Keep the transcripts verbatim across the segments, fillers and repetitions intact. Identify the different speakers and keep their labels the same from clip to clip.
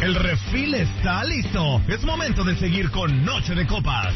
Speaker 1: El refil está listo. Es momento de seguir con Noche de Copas.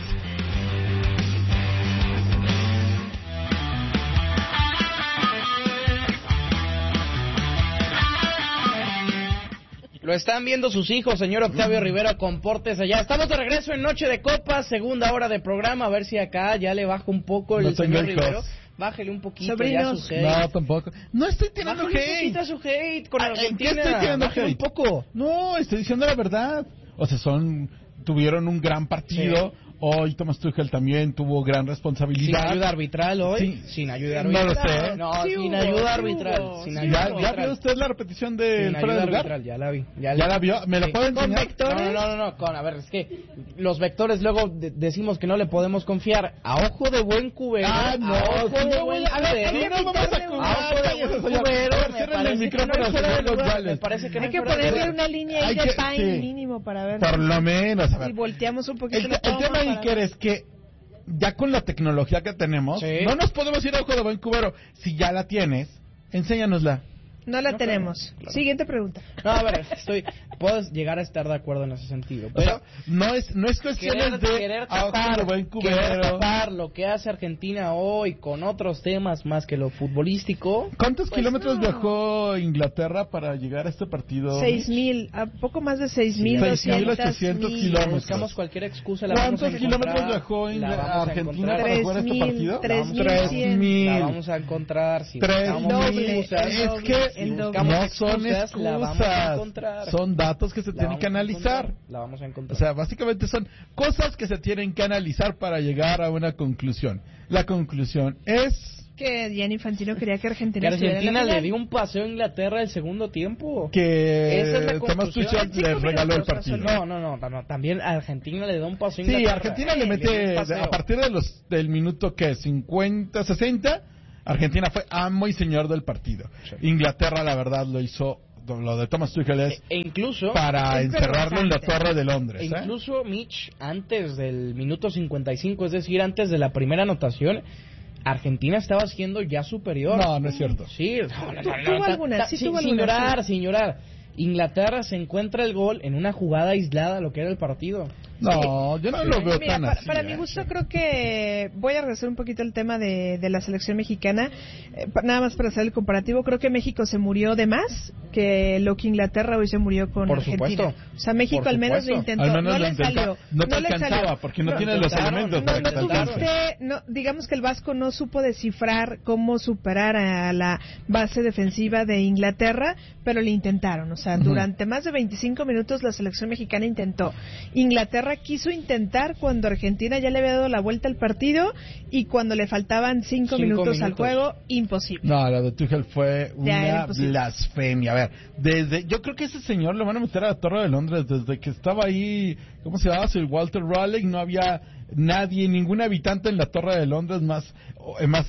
Speaker 2: Lo están viendo sus hijos, señor Octavio Rivera, compórtese ya. Estamos de regreso en Noche de Copas, segunda hora de programa. A ver si acá ya le baja un poco el
Speaker 3: no
Speaker 2: señor
Speaker 3: hijos.
Speaker 2: Rivero. Bájele un poquito
Speaker 3: Sobrinos.
Speaker 2: ya su hate.
Speaker 3: No, tampoco. No estoy tirando
Speaker 2: Bájale
Speaker 3: hate.
Speaker 2: un poquito a su hate con
Speaker 3: ¿En
Speaker 2: Argentina.
Speaker 3: qué estoy tirando
Speaker 2: Bájale
Speaker 3: hate?
Speaker 2: un poco.
Speaker 3: No, estoy diciendo la verdad. O sea, son tuvieron un gran partido. Sí. Hoy Thomas Tuchel también tuvo gran responsabilidad.
Speaker 2: Sin ayuda arbitral hoy.
Speaker 3: Sí.
Speaker 2: Sin ayuda arbitral.
Speaker 3: No lo sé.
Speaker 2: No,
Speaker 4: sí
Speaker 2: sin
Speaker 4: hubo,
Speaker 2: ayuda
Speaker 4: sí
Speaker 2: arbitral.
Speaker 4: hubo,
Speaker 2: Sin
Speaker 4: sí
Speaker 2: ayuda
Speaker 3: ¿Ya,
Speaker 2: arbitral.
Speaker 3: ¿Ya vio usted la repetición del
Speaker 2: Sin
Speaker 3: fuera
Speaker 2: ayuda
Speaker 3: de lugar?
Speaker 2: arbitral, ya la vi. Ya,
Speaker 3: ¿Ya la vio? ¿Me la
Speaker 2: sí.
Speaker 3: puede
Speaker 4: ¿Con
Speaker 3: enseñar?
Speaker 4: vectores?
Speaker 2: No, no, no, no, con, a ver, es que los vectores luego de- decimos que no le podemos confiar. A ojo de buen cubero.
Speaker 3: Ah, no,
Speaker 2: a ojo
Speaker 3: sí,
Speaker 2: de
Speaker 3: no
Speaker 2: buen
Speaker 3: voy a- a ver,
Speaker 2: cubero.
Speaker 3: sí, no vamos a cubrir.
Speaker 2: A ojo de buen
Speaker 3: Señor,
Speaker 2: cubero.
Speaker 3: a ver,
Speaker 2: Me
Speaker 3: cierren el
Speaker 2: parece que no
Speaker 3: micrófono
Speaker 2: es
Speaker 3: al
Speaker 2: fuera de
Speaker 3: señor
Speaker 2: lugar.
Speaker 3: González.
Speaker 2: Me parece que no
Speaker 4: Hay
Speaker 2: es
Speaker 4: que
Speaker 2: fuera de
Speaker 4: ponerle
Speaker 2: lugar.
Speaker 4: una línea
Speaker 3: Hay
Speaker 4: ahí de
Speaker 3: que-
Speaker 4: Pine
Speaker 3: sí.
Speaker 4: mínimo para ver.
Speaker 3: Por lo menos, a ver.
Speaker 4: Y volteamos un poquito
Speaker 3: El,
Speaker 4: la
Speaker 3: el
Speaker 4: toma
Speaker 3: tema,
Speaker 4: para
Speaker 3: Iker,
Speaker 4: ver.
Speaker 3: es que ya con la tecnología que tenemos,
Speaker 2: Sí.
Speaker 3: no nos podemos ir a ojo de buen cubero. Si ya la tienes, enséñanosla.
Speaker 4: No la
Speaker 2: No,
Speaker 4: tenemos.
Speaker 2: claro, claro.
Speaker 4: Siguiente pregunta.
Speaker 2: No, a ver, estoy, puedo llegar a estar de acuerdo en ese sentido.
Speaker 3: O
Speaker 2: Pero
Speaker 3: sea, no es, no es cuestión
Speaker 2: querer,
Speaker 3: de
Speaker 2: querer
Speaker 3: a ojo de
Speaker 2: tapar,
Speaker 3: buen
Speaker 2: querer
Speaker 3: cubero.
Speaker 2: tapar lo que hace Argentina hoy con otros temas más que lo futbolístico.
Speaker 3: ¿Cuántos
Speaker 4: Pues
Speaker 3: kilómetros
Speaker 4: no.
Speaker 3: viajó Inglaterra para llegar a este partido?
Speaker 4: Seis mil, a poco más de seis mil
Speaker 3: seis mil
Speaker 4: doscientos
Speaker 3: ochocientos
Speaker 4: mil.
Speaker 3: kilómetros.
Speaker 2: Buscamos cualquier excusa. La vamos a
Speaker 3: ¿Cuántos
Speaker 2: encontrar,
Speaker 3: kilómetros viajó
Speaker 2: la
Speaker 3: Ingl-
Speaker 2: vamos a
Speaker 3: Argentina
Speaker 2: encontrar.
Speaker 3: para jugar este
Speaker 4: Tres mil,
Speaker 3: partido?
Speaker 4: tres mil
Speaker 3: Tres
Speaker 4: cien.
Speaker 3: mil.
Speaker 2: La vamos a encontrar. Si
Speaker 3: Tres
Speaker 2: buscamos
Speaker 4: doble,
Speaker 2: excusas,
Speaker 3: Es
Speaker 4: doble,
Speaker 3: que
Speaker 4: el
Speaker 2: si
Speaker 4: doble.
Speaker 2: buscamos
Speaker 3: no son
Speaker 2: excusas, la vamos a
Speaker 3: excusas,
Speaker 2: encontrar.
Speaker 3: son datos que se
Speaker 2: La
Speaker 3: tienen
Speaker 2: vamos
Speaker 3: que
Speaker 2: a
Speaker 3: analizar.
Speaker 2: encontrar, La vamos a
Speaker 3: O
Speaker 2: encontrar.
Speaker 3: sea, básicamente son cosas que se tienen que analizar para llegar a una conclusión. La conclusión es
Speaker 4: Que Gianni Infantino quería que Argentina
Speaker 2: que
Speaker 4: estuviera en la
Speaker 2: Argentina le
Speaker 4: final.
Speaker 2: dio un paseo a Inglaterra el segundo tiempo.
Speaker 3: que
Speaker 2: Esa es la
Speaker 3: Thomas
Speaker 2: conclusión.
Speaker 3: Tuchel
Speaker 4: Cinco
Speaker 3: le regaló el
Speaker 4: minutos,
Speaker 3: partido.
Speaker 2: No, no, no, no, también Argentina le da un paseo a
Speaker 3: Sí,
Speaker 2: Inglaterra.
Speaker 3: Argentina le
Speaker 2: dio
Speaker 3: mete
Speaker 2: un paseo.
Speaker 3: a partir de los del minuto que cincuenta, sesenta, Argentina fue amo y señor del partido.
Speaker 2: Sí.
Speaker 3: Inglaterra, la verdad, lo hizo, lo de Thomas Tuchel es
Speaker 2: E incluso
Speaker 3: para
Speaker 4: es
Speaker 3: encerrarlo en la
Speaker 4: vergonzante.
Speaker 3: Torre de Londres.
Speaker 2: E
Speaker 3: ¿eh?
Speaker 2: incluso Mitch, antes del minuto cincuenta y cinco, es decir, antes de la primera anotación, Argentina estaba siendo ya superior.
Speaker 3: No, no es cierto.
Speaker 2: Sí, no, no, no,
Speaker 4: Tuvo
Speaker 2: no,
Speaker 4: algunas,
Speaker 2: ta-
Speaker 4: sí
Speaker 2: sin,
Speaker 4: tuvo
Speaker 2: sin
Speaker 4: algunas,
Speaker 2: llorar,
Speaker 4: sí.
Speaker 2: sin llorar. Inglaterra se encuentra el gol en una jugada aislada, lo que era el partido.
Speaker 3: No, yo no
Speaker 2: Sí.
Speaker 3: lo veo
Speaker 4: Mira,
Speaker 3: tan
Speaker 4: para,
Speaker 3: así.
Speaker 4: para
Speaker 3: ¿eh?
Speaker 4: mi gusto creo que voy a regresar un poquito al tema de, de la selección mexicana, eh, pa- nada más para hacer el comparativo. Creo que México se murió de más que lo que Inglaterra hoy se murió con
Speaker 2: Por
Speaker 4: Argentina.
Speaker 2: supuesto.
Speaker 4: O sea, México
Speaker 2: Por
Speaker 4: al menos
Speaker 2: supuesto.
Speaker 4: lo intentó,
Speaker 3: Al menos
Speaker 4: no
Speaker 3: lo
Speaker 4: le
Speaker 3: intenta-
Speaker 4: salió,
Speaker 3: no te
Speaker 4: le
Speaker 3: alcanzaba,
Speaker 4: salió.
Speaker 3: porque no
Speaker 2: No,
Speaker 3: tiene los
Speaker 2: intentaron,
Speaker 3: elementos
Speaker 4: No,
Speaker 3: para
Speaker 4: no
Speaker 3: que te alcance.
Speaker 4: tuviste, no, digamos que el Vasco no supo descifrar cómo superar a la base defensiva de Inglaterra, pero le intentaron. O sea,
Speaker 3: Ujú.
Speaker 4: durante más de veinticinco minutos la selección mexicana intentó. Inglaterra quiso intentar cuando Argentina ya le había dado la vuelta al partido y cuando le faltaban cinco,
Speaker 2: Cinco
Speaker 4: minutos, al
Speaker 2: minutos.
Speaker 4: juego, imposible.
Speaker 3: No, lo de Tuchel fue
Speaker 4: Ya, era
Speaker 3: una
Speaker 4: imposible.
Speaker 3: blasfemia. A ver, desde, yo creo que ese señor lo van a meter a la Torre de Londres desde que estaba ahí, ¿cómo se llamaba? Sir Walter Raleigh, no había nadie, ningún habitante en la Torre de Londres más, o- más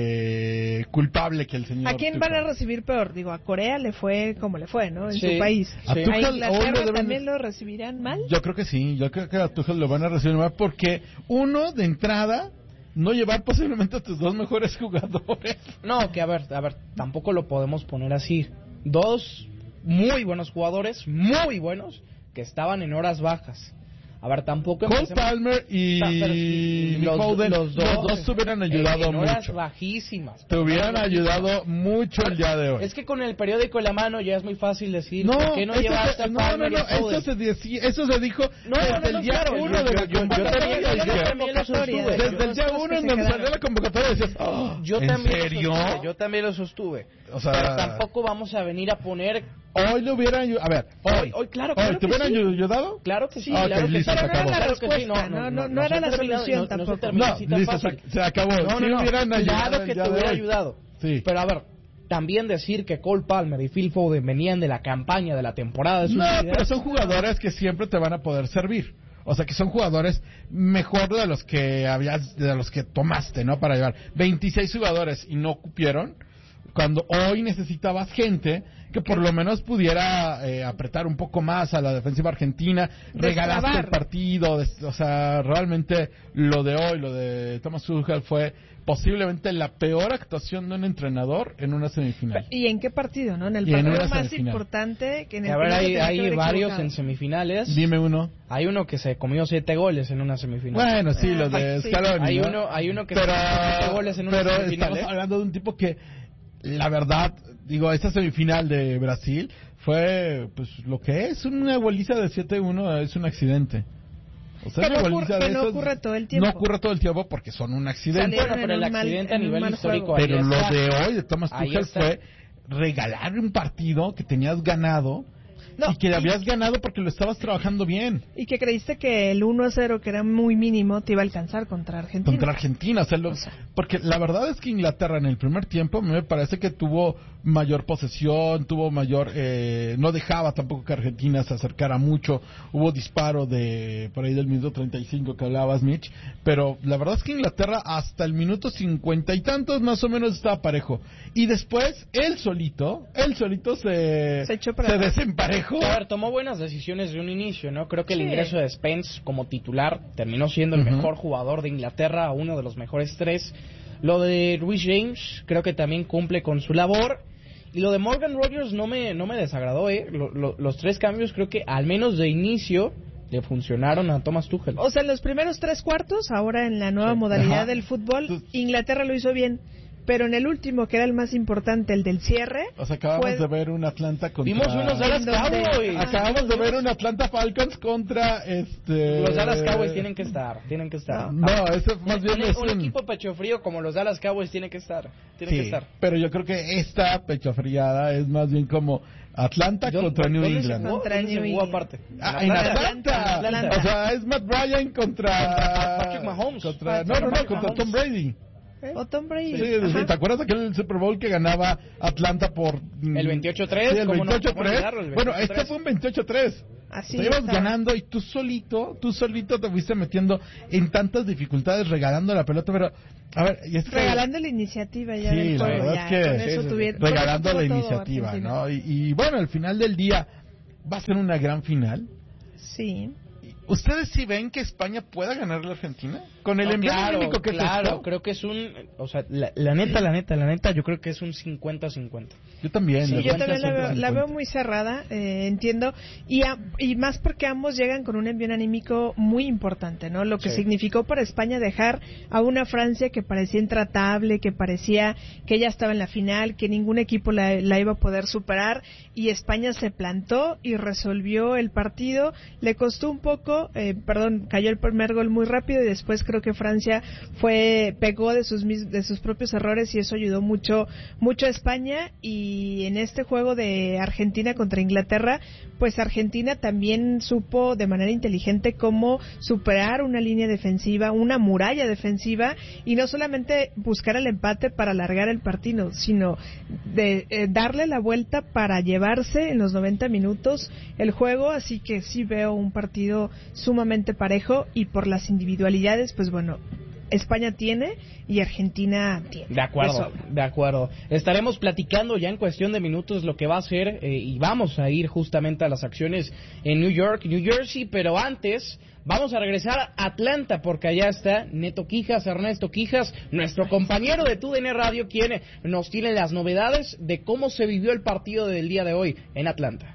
Speaker 3: este, culpable que el señor.
Speaker 4: ¿A quién
Speaker 3: Tuchel.
Speaker 4: van a recibir peor? Digo, a Corea le fue como le fue, ¿no? En
Speaker 2: Sí,
Speaker 4: su país.
Speaker 2: sí.
Speaker 3: A
Speaker 4: ¿A
Speaker 3: Tuchel hoy lo
Speaker 4: Inglaterra
Speaker 3: deben-
Speaker 4: también lo recibirán mal?
Speaker 3: Yo creo que sí, yo creo que a Tuchel lo van a recibir mal porque uno, de entrada, no llevar posiblemente a tus dos mejores jugadores.
Speaker 2: No, que a ver, a ver, tampoco lo podemos poner así. Dos muy buenos jugadores, muy buenos, que estaban en horas bajas. A ver, tampoco
Speaker 3: Cole
Speaker 2: empecemos-
Speaker 3: Palmer y
Speaker 2: Ta- pero sí,
Speaker 3: Nick
Speaker 2: los,
Speaker 3: Holden,
Speaker 2: los dos,
Speaker 3: los dos te hubieran ayudado
Speaker 2: en horas
Speaker 3: mucho.
Speaker 2: bajísimas.
Speaker 3: Te hubieran ayudado mucho el día de hoy.
Speaker 2: Es que con el periódico en la mano ya es muy fácil decir,
Speaker 3: No,
Speaker 2: ¿por qué no
Speaker 3: eso
Speaker 2: llevaste
Speaker 3: se,
Speaker 2: a
Speaker 3: no, no,
Speaker 2: Palmer y
Speaker 3: no,
Speaker 2: a
Speaker 3: eso
Speaker 2: Holden?
Speaker 3: se, decía, eso se dijo
Speaker 2: No,
Speaker 3: desde
Speaker 2: no, no,
Speaker 3: el día
Speaker 2: claro,
Speaker 3: uno
Speaker 2: yo-
Speaker 3: de la
Speaker 2: yo- yo- yo
Speaker 3: convocatoria.
Speaker 2: también- yo
Speaker 3: Decía,
Speaker 2: también lo sostuve.
Speaker 3: desde el día
Speaker 4: Los
Speaker 3: uno
Speaker 4: que
Speaker 3: en
Speaker 4: se
Speaker 3: donde
Speaker 4: quedaron.
Speaker 3: salió la convocatoria decías, oh,
Speaker 2: Yo
Speaker 3: ¿en
Speaker 2: también
Speaker 3: serio?
Speaker 2: lo sostuve, yo también lo sostuve.
Speaker 3: O sea,
Speaker 2: Pero tampoco vamos a venir a poner...
Speaker 3: hoy le hubieran ayudado. A ver, hoy,
Speaker 2: Hoy, hoy, claro, claro
Speaker 3: hoy, ¿te
Speaker 2: que
Speaker 3: hubieran
Speaker 2: sí.
Speaker 3: ayudado?
Speaker 2: Claro que sí,
Speaker 3: Ah, ok,
Speaker 2: claro que
Speaker 3: listo,
Speaker 2: sí.
Speaker 3: se
Speaker 4: Pero no era
Speaker 3: acabó.
Speaker 4: la
Speaker 2: Claro que sí,
Speaker 4: respuesta, no, no, no
Speaker 2: se
Speaker 4: era la
Speaker 2: ha terminado,
Speaker 4: solución
Speaker 2: no- no se
Speaker 4: tampoco.
Speaker 2: terminó
Speaker 3: No,
Speaker 2: así tan
Speaker 3: listo,
Speaker 2: fácil.
Speaker 3: se, se acabó.
Speaker 2: No,
Speaker 3: Sí
Speaker 2: no, no.
Speaker 3: hubieran ayudado
Speaker 2: Claro
Speaker 3: el
Speaker 2: que
Speaker 3: día
Speaker 2: te
Speaker 3: de
Speaker 2: hubiera
Speaker 3: hoy.
Speaker 2: ayudado.
Speaker 3: Sí.
Speaker 2: Pero a ver, también decir que Cole Palmer y Phil Foden venían de la campaña de la temporada de sus
Speaker 3: No,
Speaker 2: vidas.
Speaker 3: pero son jugadores que siempre te van a poder servir. O sea, que son jugadores mejor de los que habías, de los que tomaste, ¿no? Para llevar veintiséis jugadores y no cupieron. cuando hoy necesitabas gente que por lo menos pudiera eh, apretar un poco más a la defensiva argentina, regalaste el partido, des, o sea, realmente lo de hoy, lo de Thomas Tuchel fue posiblemente la peor actuación de un entrenador en una semifinal.
Speaker 4: ¿Y en qué partido, no? En el
Speaker 3: Y en
Speaker 4: partido
Speaker 3: una
Speaker 4: más
Speaker 3: semifinal.
Speaker 4: importante que en el
Speaker 2: A ver,
Speaker 4: primero
Speaker 2: hay,
Speaker 4: tenía que
Speaker 2: hay
Speaker 4: haber
Speaker 2: varios
Speaker 4: equivocado.
Speaker 2: en semifinales.
Speaker 3: Dime uno.
Speaker 2: Hay uno que se comió siete goles en una semifinal.
Speaker 3: Bueno, sí, los
Speaker 4: Ah,
Speaker 3: de
Speaker 4: sí.
Speaker 3: Scaloni,
Speaker 2: Hay
Speaker 3: ¿no?
Speaker 2: uno, hay uno que
Speaker 3: pero,
Speaker 2: se comió siete goles en una
Speaker 3: pero
Speaker 2: semifinal.
Speaker 3: estamos
Speaker 2: ¿eh?
Speaker 3: hablando de un tipo que, la verdad, digo, esta semifinal de Brasil fue, pues, lo que es una goliza de siete uno, es un accidente. O sea,
Speaker 4: Que
Speaker 3: una
Speaker 4: no
Speaker 3: goliza
Speaker 4: ocurre-
Speaker 3: de
Speaker 4: que no
Speaker 3: esos
Speaker 4: ocurre todo el tiempo.
Speaker 3: No ocurre todo el tiempo porque son un accidente.
Speaker 4: Salieron
Speaker 2: Bueno, pero
Speaker 4: en
Speaker 2: el
Speaker 4: un mal-
Speaker 2: accidente a
Speaker 4: en un
Speaker 2: nivel
Speaker 4: mal
Speaker 2: histórico
Speaker 4: juego.
Speaker 3: Pero
Speaker 2: ahí
Speaker 3: lo
Speaker 2: está.
Speaker 3: de hoy de Thomas
Speaker 2: Ahí
Speaker 3: Tuchel
Speaker 2: está.
Speaker 3: fue regalar un partido que tenías ganado
Speaker 4: No,
Speaker 3: y que
Speaker 4: y-
Speaker 3: habías ganado porque lo estabas trabajando bien
Speaker 4: Y que creíste que el uno a cero, que era muy mínimo, te iba a alcanzar contra Argentina.
Speaker 3: contra Argentina. O sea, lo- porque la verdad es que Inglaterra en el primer tiempo me parece que tuvo mayor posesión, tuvo mayor... Eh, no dejaba tampoco que Argentina se acercara mucho. Hubo disparo de por ahí del minuto treinta y cinco que hablabas, Mitch. Pero la verdad es que Inglaterra hasta el minuto cincuenta y tantos más o menos estaba parejo. Y después, él solito, él solito se,
Speaker 4: Se echó para
Speaker 3: se
Speaker 4: atrás.
Speaker 3: desemparejó.
Speaker 2: A ver, tomó buenas decisiones de un inicio, ¿no? Creo que el
Speaker 4: Sí.
Speaker 2: ingreso de Spence como titular terminó siendo el
Speaker 3: Ujú.
Speaker 2: mejor jugador de Inglaterra, uno de los mejores tres. Lo de Reece James creo que también cumple con su labor. Y lo de Morgan Rogers no me, no me desagradó, ¿eh? Lo- lo- los tres cambios creo que al menos de inicio le funcionaron a Thomas Tuchel.
Speaker 4: O sea, en los primeros tres cuartos, ahora en la nueva
Speaker 2: Sí.
Speaker 4: modalidad
Speaker 3: Ajá.
Speaker 4: del fútbol,
Speaker 3: Tú-
Speaker 4: Inglaterra lo hizo bien. Pero en el último, que era el más importante, el del cierre,
Speaker 3: O sea, acabamos
Speaker 4: fue-
Speaker 3: de ver un Atlanta contra...
Speaker 2: Vimos unos Dallas
Speaker 4: ¿En dónde?
Speaker 2: Cowboys.
Speaker 3: Acabamos de ver un Atlanta Falcons contra este...
Speaker 2: Los Dallas Cowboys tienen que estar, tienen que estar.
Speaker 3: No, ese más bien
Speaker 2: un,
Speaker 3: es
Speaker 2: un
Speaker 3: un...
Speaker 2: equipo pecho frío como los Dallas Cowboys tiene que estar, tiene
Speaker 3: Sí,
Speaker 2: que estar.
Speaker 3: pero yo creo que esta pechofriada es más bien como Atlanta
Speaker 2: ¿Dó-
Speaker 3: contra New
Speaker 2: dónde se
Speaker 3: England.
Speaker 2: jugó?
Speaker 4: Contra
Speaker 2: ¿Dónde se
Speaker 4: New
Speaker 2: jugó
Speaker 4: England.
Speaker 2: aparte?
Speaker 3: Ah, en Atlanta.
Speaker 4: Atlanta.
Speaker 3: O sea, es Matt Ryan contra...
Speaker 2: Contra Patrick Mahomes.
Speaker 3: Contra... No,
Speaker 4: Contra
Speaker 3: no, no,
Speaker 2: Patrick
Speaker 3: contra
Speaker 2: Mahomes.
Speaker 3: Tom Brady.
Speaker 4: o Tom Brady.
Speaker 3: Sí, sí,
Speaker 4: Ajá.
Speaker 3: ¿te acuerdas de aquel Super Bowl que ganaba Atlanta por... mm,
Speaker 2: El veintiocho tres,
Speaker 3: Sí, el
Speaker 2: ¿cómo no?
Speaker 3: veintiocho
Speaker 2: ¿Cómo
Speaker 3: tres.
Speaker 2: olvidarlo? El
Speaker 3: Bueno,
Speaker 2: veintiocho tres.
Speaker 3: este fue un veintiocho tres.
Speaker 4: Así
Speaker 3: Te ibas
Speaker 4: está.
Speaker 3: ganando y tú solito, tú solito te fuiste metiendo en tantas dificultades regalando la pelota, pero a ver, y es que
Speaker 4: Regalando la iniciativa ya
Speaker 3: Sí,
Speaker 4: del
Speaker 3: la
Speaker 4: juego.
Speaker 3: verdad
Speaker 4: ya,
Speaker 3: es que
Speaker 4: con
Speaker 3: sí,
Speaker 4: eso
Speaker 3: sí,
Speaker 4: tuvieron- con
Speaker 3: regalando
Speaker 4: eso
Speaker 3: la
Speaker 4: tuvo todo
Speaker 3: iniciativa,
Speaker 4: Argentina.
Speaker 3: ¿no? Y, y bueno, al final del día va a ser una gran final.
Speaker 4: Sí.
Speaker 3: ¿Ustedes sí ven que España pueda ganar a la Argentina? Con el
Speaker 2: No,
Speaker 3: envío
Speaker 2: claro,
Speaker 3: anímico que es
Speaker 2: claro,
Speaker 3: esto.
Speaker 2: creo que es un, o sea, la, la neta, la neta, la neta, yo creo que es un cincuenta cincuenta.
Speaker 3: Yo también.
Speaker 2: Sí,
Speaker 3: de
Speaker 4: Yo
Speaker 3: verdad,
Speaker 4: también la veo,
Speaker 3: cincuenta
Speaker 4: la veo
Speaker 3: cincuenta.
Speaker 4: muy cerrada, eh, entiendo, y, a- y más porque ambos llegan con un envío anímico muy importante, ¿no? Lo que
Speaker 2: Sí.
Speaker 4: significó para España dejar a una Francia que parecía intratable, que parecía que ya estaba en la final, que ningún equipo la, la iba a poder superar, y España se plantó y resolvió el partido. Le costó un poco, eh, perdón, cayó el primer gol muy rápido y después creo que Francia fue pegó de sus mis- de sus propios errores y eso ayudó mucho mucho a España. Y en este juego de Argentina contra Inglaterra, pues Argentina también supo de manera inteligente cómo superar una línea defensiva, una muralla defensiva, y no solamente buscar el empate para alargar el partido, sino de eh, darle la vuelta para llevarse en los noventa minutos el juego. Así que sí veo un partido sumamente parejo, y por las individualidades, pues bueno, España tiene y Argentina tiene.
Speaker 2: De acuerdo,
Speaker 4: Eso.
Speaker 2: de acuerdo. Estaremos platicando ya en cuestión de minutos lo que va a ser eh, y vamos a ir justamente a las acciones en New York, New Jersey, pero antes vamos a regresar a Atlanta porque allá está Neto Quijas, Ernesto Quijas, nuestro compañero de T U D N Radio, quien nos tiene las novedades de cómo se vivió el partido del día de hoy en Atlanta.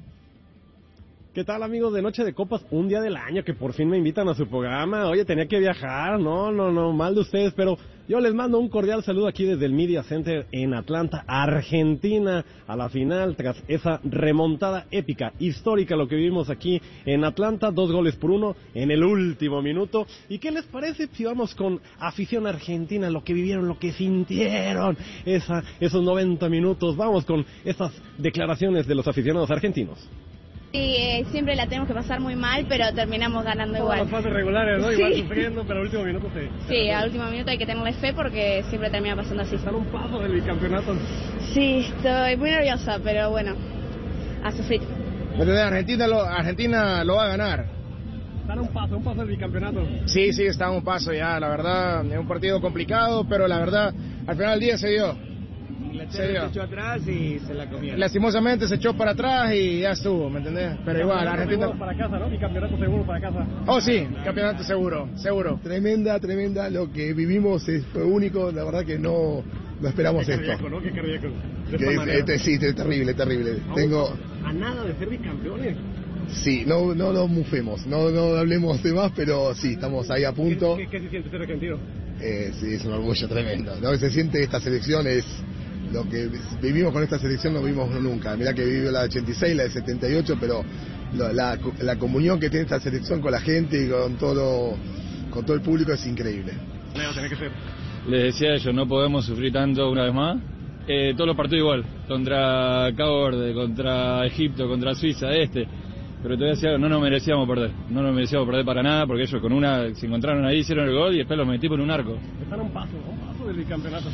Speaker 5: ¿Qué tal, amigos de Noche de Copas? Un día del año que por fin me invitan a su programa. Oye, tenía que viajar. No, no, no, mal de ustedes, pero yo les mando un cordial saludo aquí desde el Media Center en Atlanta, Argentina, a la final tras esa remontada épica, histórica, lo que vivimos aquí en Atlanta, dos goles por uno en el último minuto. ¿Y qué les parece si vamos con afición argentina, lo que vivieron, lo que sintieron, esa, esos noventa minutos? Vamos con esas declaraciones de los aficionados argentinos.
Speaker 6: Sí, eh, siempre la tenemos que pasar muy mal, pero terminamos ganando
Speaker 5: Todas las
Speaker 6: igual.
Speaker 5: fases regulares, ¿no?
Speaker 6: Sí.
Speaker 5: Igual sufriendo, pero al último minuto se...
Speaker 6: Sí, al último minuto hay que tenerle fe porque siempre termina pasando así.
Speaker 5: Están a un paso del bicampeonato.
Speaker 6: Sí, estoy muy nerviosa, pero bueno, a sufrir.
Speaker 7: Argentina lo, Argentina lo va a ganar.
Speaker 5: Están a un paso, un paso del bicampeonato.
Speaker 7: Sí, sí, está a un paso ya. La verdad, es un partido complicado, pero la verdad, al final del día se dio. Se dio.
Speaker 8: Se echó atrás y se la comieron.
Speaker 7: Lastimosamente se echó para atrás y ya estuvo, ¿me entendés? Pero igual, Argentina...
Speaker 5: Para casa, ¿no? Mi campeonato seguro para casa.
Speaker 7: Oh, sí, campeonato seguro, seguro.
Speaker 9: Tremenda, tremenda. Lo que vivimos es, fue único. La verdad que no, no esperamos
Speaker 5: Qué
Speaker 9: esto.
Speaker 5: cardíaco, ¿no? Qué cardíaco. De
Speaker 9: Que
Speaker 5: esta
Speaker 9: es,
Speaker 5: manera.
Speaker 9: este, sí, es terrible, terrible.
Speaker 5: Vamos
Speaker 9: Tengo...
Speaker 5: a nada de ser bicampeones.
Speaker 9: Sí, no, no nos mufemos, no, no hablemos de más, pero sí, estamos ahí a punto.
Speaker 5: ¿Qué, qué, qué se siente ser argentino?
Speaker 9: Eh, sí, es un orgullo tremendo. Lo que se siente esta selección es lo que vivimos con esta selección, no vivimos nunca. Mirá que vivió la de ochenta y seis, la de setenta y ocho, pero la, la, la comunión que tiene esta selección con la gente y con todo, con todo el público es increíble.
Speaker 5: Leo, tenés que ser.
Speaker 10: Les decía a ellos, no podemos sufrir tanto una vez más. Eh, todos los partidos igual, contra Cabo Verde, contra Egipto, contra Suiza, este. Pero te voy a decir, no nos merecíamos perder, no nos merecíamos perder para nada, porque ellos con una se encontraron ahí, hicieron el gol y después los metimos en un arco.
Speaker 5: Están a un paso, a un paso del bicampeonato.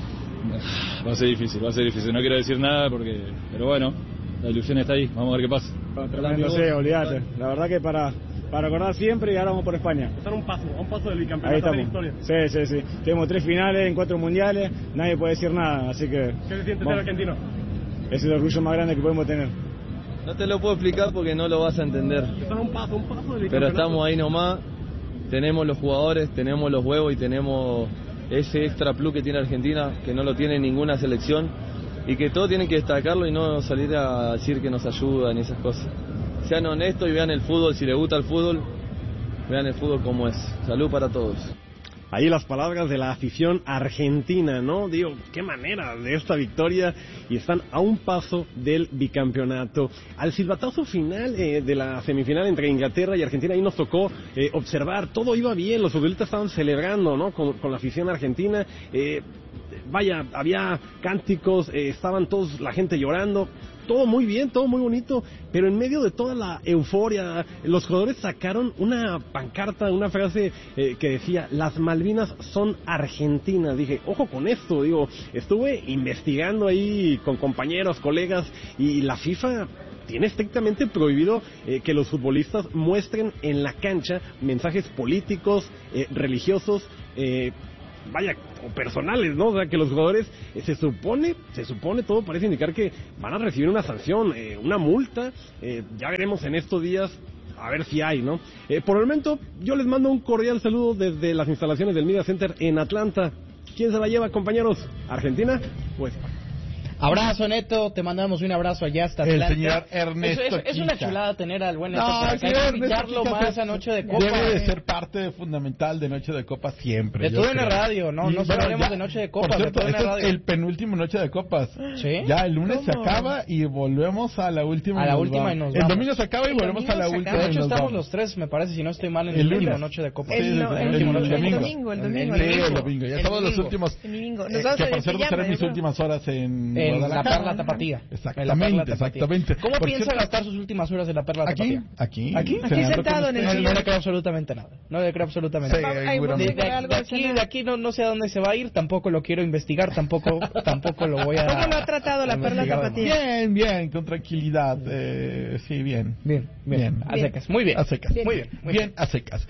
Speaker 10: Va a ser difícil, va a ser difícil, no quiero decir nada porque, pero bueno, la ilusión está ahí, vamos a ver qué pasa.
Speaker 8: No sé, olvídate. La verdad que para, para recordar siempre y ahora vamos por España.
Speaker 5: Están a un paso, a un paso del
Speaker 8: Ahí
Speaker 5: bicampeonato de la
Speaker 8: estamos.
Speaker 5: historia.
Speaker 8: Sí, sí, sí. Tenemos tres finales en cuatro mundiales, nadie puede decir nada, así que...
Speaker 5: ¿Qué se siente ser
Speaker 8: vamos.
Speaker 5: argentino?
Speaker 8: Es el orgullo más grande que podemos tener.
Speaker 11: No te lo puedo explicar porque no lo vas a entender.
Speaker 5: Están a un paso, un paso del bicampeonato.
Speaker 11: Pero estamos ahí nomás, tenemos los jugadores, tenemos los huevos y tenemos ese extra plus que tiene Argentina, que no lo tiene ninguna selección, y que todos tienen que destacarlo y no salir a decir que nos ayudan y esas cosas. Sean honestos y vean el fútbol, si les gusta el fútbol, vean el fútbol como es. Salud para todos.
Speaker 5: Ahí las palabras de la afición argentina, ¿no? Digo, qué manera de esta victoria, y están a un paso del bicampeonato. Al silbatazo final eh, de la semifinal entre Inglaterra y Argentina, ahí nos tocó eh, observar, todo iba bien, los futbolistas estaban celebrando, ¿no? Con, con la afición argentina, eh, vaya, había cánticos, eh, estaban todos, la gente llorando. Todo muy bien, todo muy bonito, pero en medio de toda la euforia, los jugadores sacaron una pancarta, una frase eh, que decía, las Malvinas son argentinas. Dije, ojo con esto, digo, estuve investigando ahí con compañeros, colegas, y la FIFA tiene estrictamente prohibido eh, que los futbolistas muestren en la cancha mensajes políticos, eh, religiosos, eh, vaya, o personales, ¿no? O sea, que los jugadores eh, se supone, se supone, todo parece indicar que van a recibir una sanción, eh, una multa, eh, ya veremos en estos días, a ver si hay, ¿no? Eh, por el momento, yo les mando un cordial saludo desde las instalaciones del Media Center en Atlanta. ¿Quién se la lleva, compañeros? ¿Argentina? Pues...
Speaker 2: Abrazo, Neto, te mandamos un abrazo allá hasta
Speaker 3: El
Speaker 2: Atlanta.
Speaker 3: señor Ernesto
Speaker 2: Es, es, es una
Speaker 3: Quija.
Speaker 2: chulada tener al buen Neto
Speaker 3: No,
Speaker 2: por acá.
Speaker 3: sí,
Speaker 2: Hay que
Speaker 3: Ernesto
Speaker 2: invitarlo
Speaker 3: Quija
Speaker 2: más
Speaker 3: se-
Speaker 2: a Noche de Copa.
Speaker 3: Debe de
Speaker 2: eh.
Speaker 3: ser parte fundamental de Noche de Copas siempre.
Speaker 2: De
Speaker 3: yo
Speaker 2: T U D N
Speaker 3: creo.
Speaker 2: Radio, no,
Speaker 3: Y,
Speaker 2: no solo
Speaker 3: bueno,
Speaker 2: hablemos
Speaker 3: ya,
Speaker 2: de Noche de
Speaker 3: por
Speaker 2: Copas, de
Speaker 3: cierto,
Speaker 2: T U D N
Speaker 3: este
Speaker 2: Radio.
Speaker 3: es el penúltimo Noche de Copas.
Speaker 2: ¿Sí?
Speaker 3: Ya el lunes se
Speaker 4: ¿Cómo?
Speaker 3: acaba y volvemos a la última.
Speaker 2: A
Speaker 3: y
Speaker 2: la
Speaker 3: nos
Speaker 2: última
Speaker 3: vamos.
Speaker 2: y nos
Speaker 3: El
Speaker 2: vamos.
Speaker 3: domingo se acaba y
Speaker 4: El
Speaker 3: volvemos a la
Speaker 4: domingo se
Speaker 3: última.
Speaker 4: acaba.
Speaker 2: De
Speaker 3: y
Speaker 2: hecho,
Speaker 3: nos
Speaker 2: estamos
Speaker 3: vamos.
Speaker 2: los tres, me parece, si no estoy mal, en
Speaker 3: El
Speaker 2: el, último
Speaker 3: lunes.
Speaker 2: Noche de Copa.
Speaker 3: Sí,
Speaker 4: El, no,
Speaker 3: el
Speaker 4: el,
Speaker 3: último,
Speaker 4: el
Speaker 3: el
Speaker 4: domingo,
Speaker 3: domingo.
Speaker 4: el
Speaker 2: El
Speaker 4: domingo,
Speaker 3: Sí,
Speaker 4: el
Speaker 3: el
Speaker 4: domingo.
Speaker 3: domingo. Ya
Speaker 2: El
Speaker 3: estamos los
Speaker 2: domingo.
Speaker 3: últimos.
Speaker 4: El domingo.
Speaker 3: eh,
Speaker 4: Nos vamos
Speaker 3: que
Speaker 4: a
Speaker 3: por
Speaker 4: ir
Speaker 3: cierto
Speaker 4: pijama,
Speaker 3: serán mis
Speaker 4: yo creo.
Speaker 3: últimas horas en,
Speaker 2: En la
Speaker 3: Guadalajara.
Speaker 2: Perla Tapatía.
Speaker 3: Exactamente,
Speaker 2: En la Perla Tapatía.
Speaker 3: exactamente.
Speaker 2: ¿Cómo
Speaker 3: Por
Speaker 2: piensa
Speaker 3: cierto,
Speaker 2: gastar sus últimas horas en la Perla
Speaker 3: Aquí,
Speaker 2: Tapatía?
Speaker 3: aquí,
Speaker 2: ¿Aquí?
Speaker 4: Aquí
Speaker 3: cenando
Speaker 4: sentado
Speaker 3: con
Speaker 4: en el
Speaker 2: No,
Speaker 3: ustedes.
Speaker 2: no le creo absolutamente nada. No le creo absolutamente
Speaker 3: Sí,
Speaker 2: nada.
Speaker 4: Ay,
Speaker 3: seguramente.
Speaker 2: De, de-
Speaker 4: algo
Speaker 2: de
Speaker 4: de
Speaker 2: aquí,
Speaker 4: cenar.
Speaker 2: de aquí no, no sé a dónde se va a ir, tampoco lo quiero investigar, tampoco tampoco lo voy a...
Speaker 4: ¿Cómo lo ha tratado la Perla
Speaker 2: investigar
Speaker 4: Tapatía?
Speaker 3: Bien, bien, con tranquilidad. Eh, sí, bien.
Speaker 2: Bien, bien,
Speaker 3: Bien.
Speaker 2: a secas, muy bien.
Speaker 3: A secas.
Speaker 2: Muy bien, muy
Speaker 3: bien, a secas.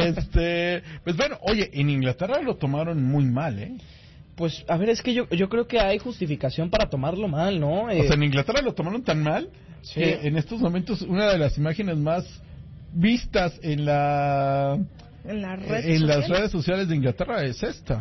Speaker 3: Este, pues bueno, oye, en Inglaterra lo tomaron muy mal, ¿eh?
Speaker 2: Pues, a ver, es que yo, yo creo que hay justificación para tomarlo mal, ¿no? Eh,
Speaker 3: O sea, en Inglaterra lo tomaron tan mal
Speaker 2: Sí.
Speaker 3: que en estos momentos una de las imágenes más vistas en la
Speaker 4: En la red
Speaker 3: en las
Speaker 4: social.
Speaker 3: redes sociales de Inglaterra es esta.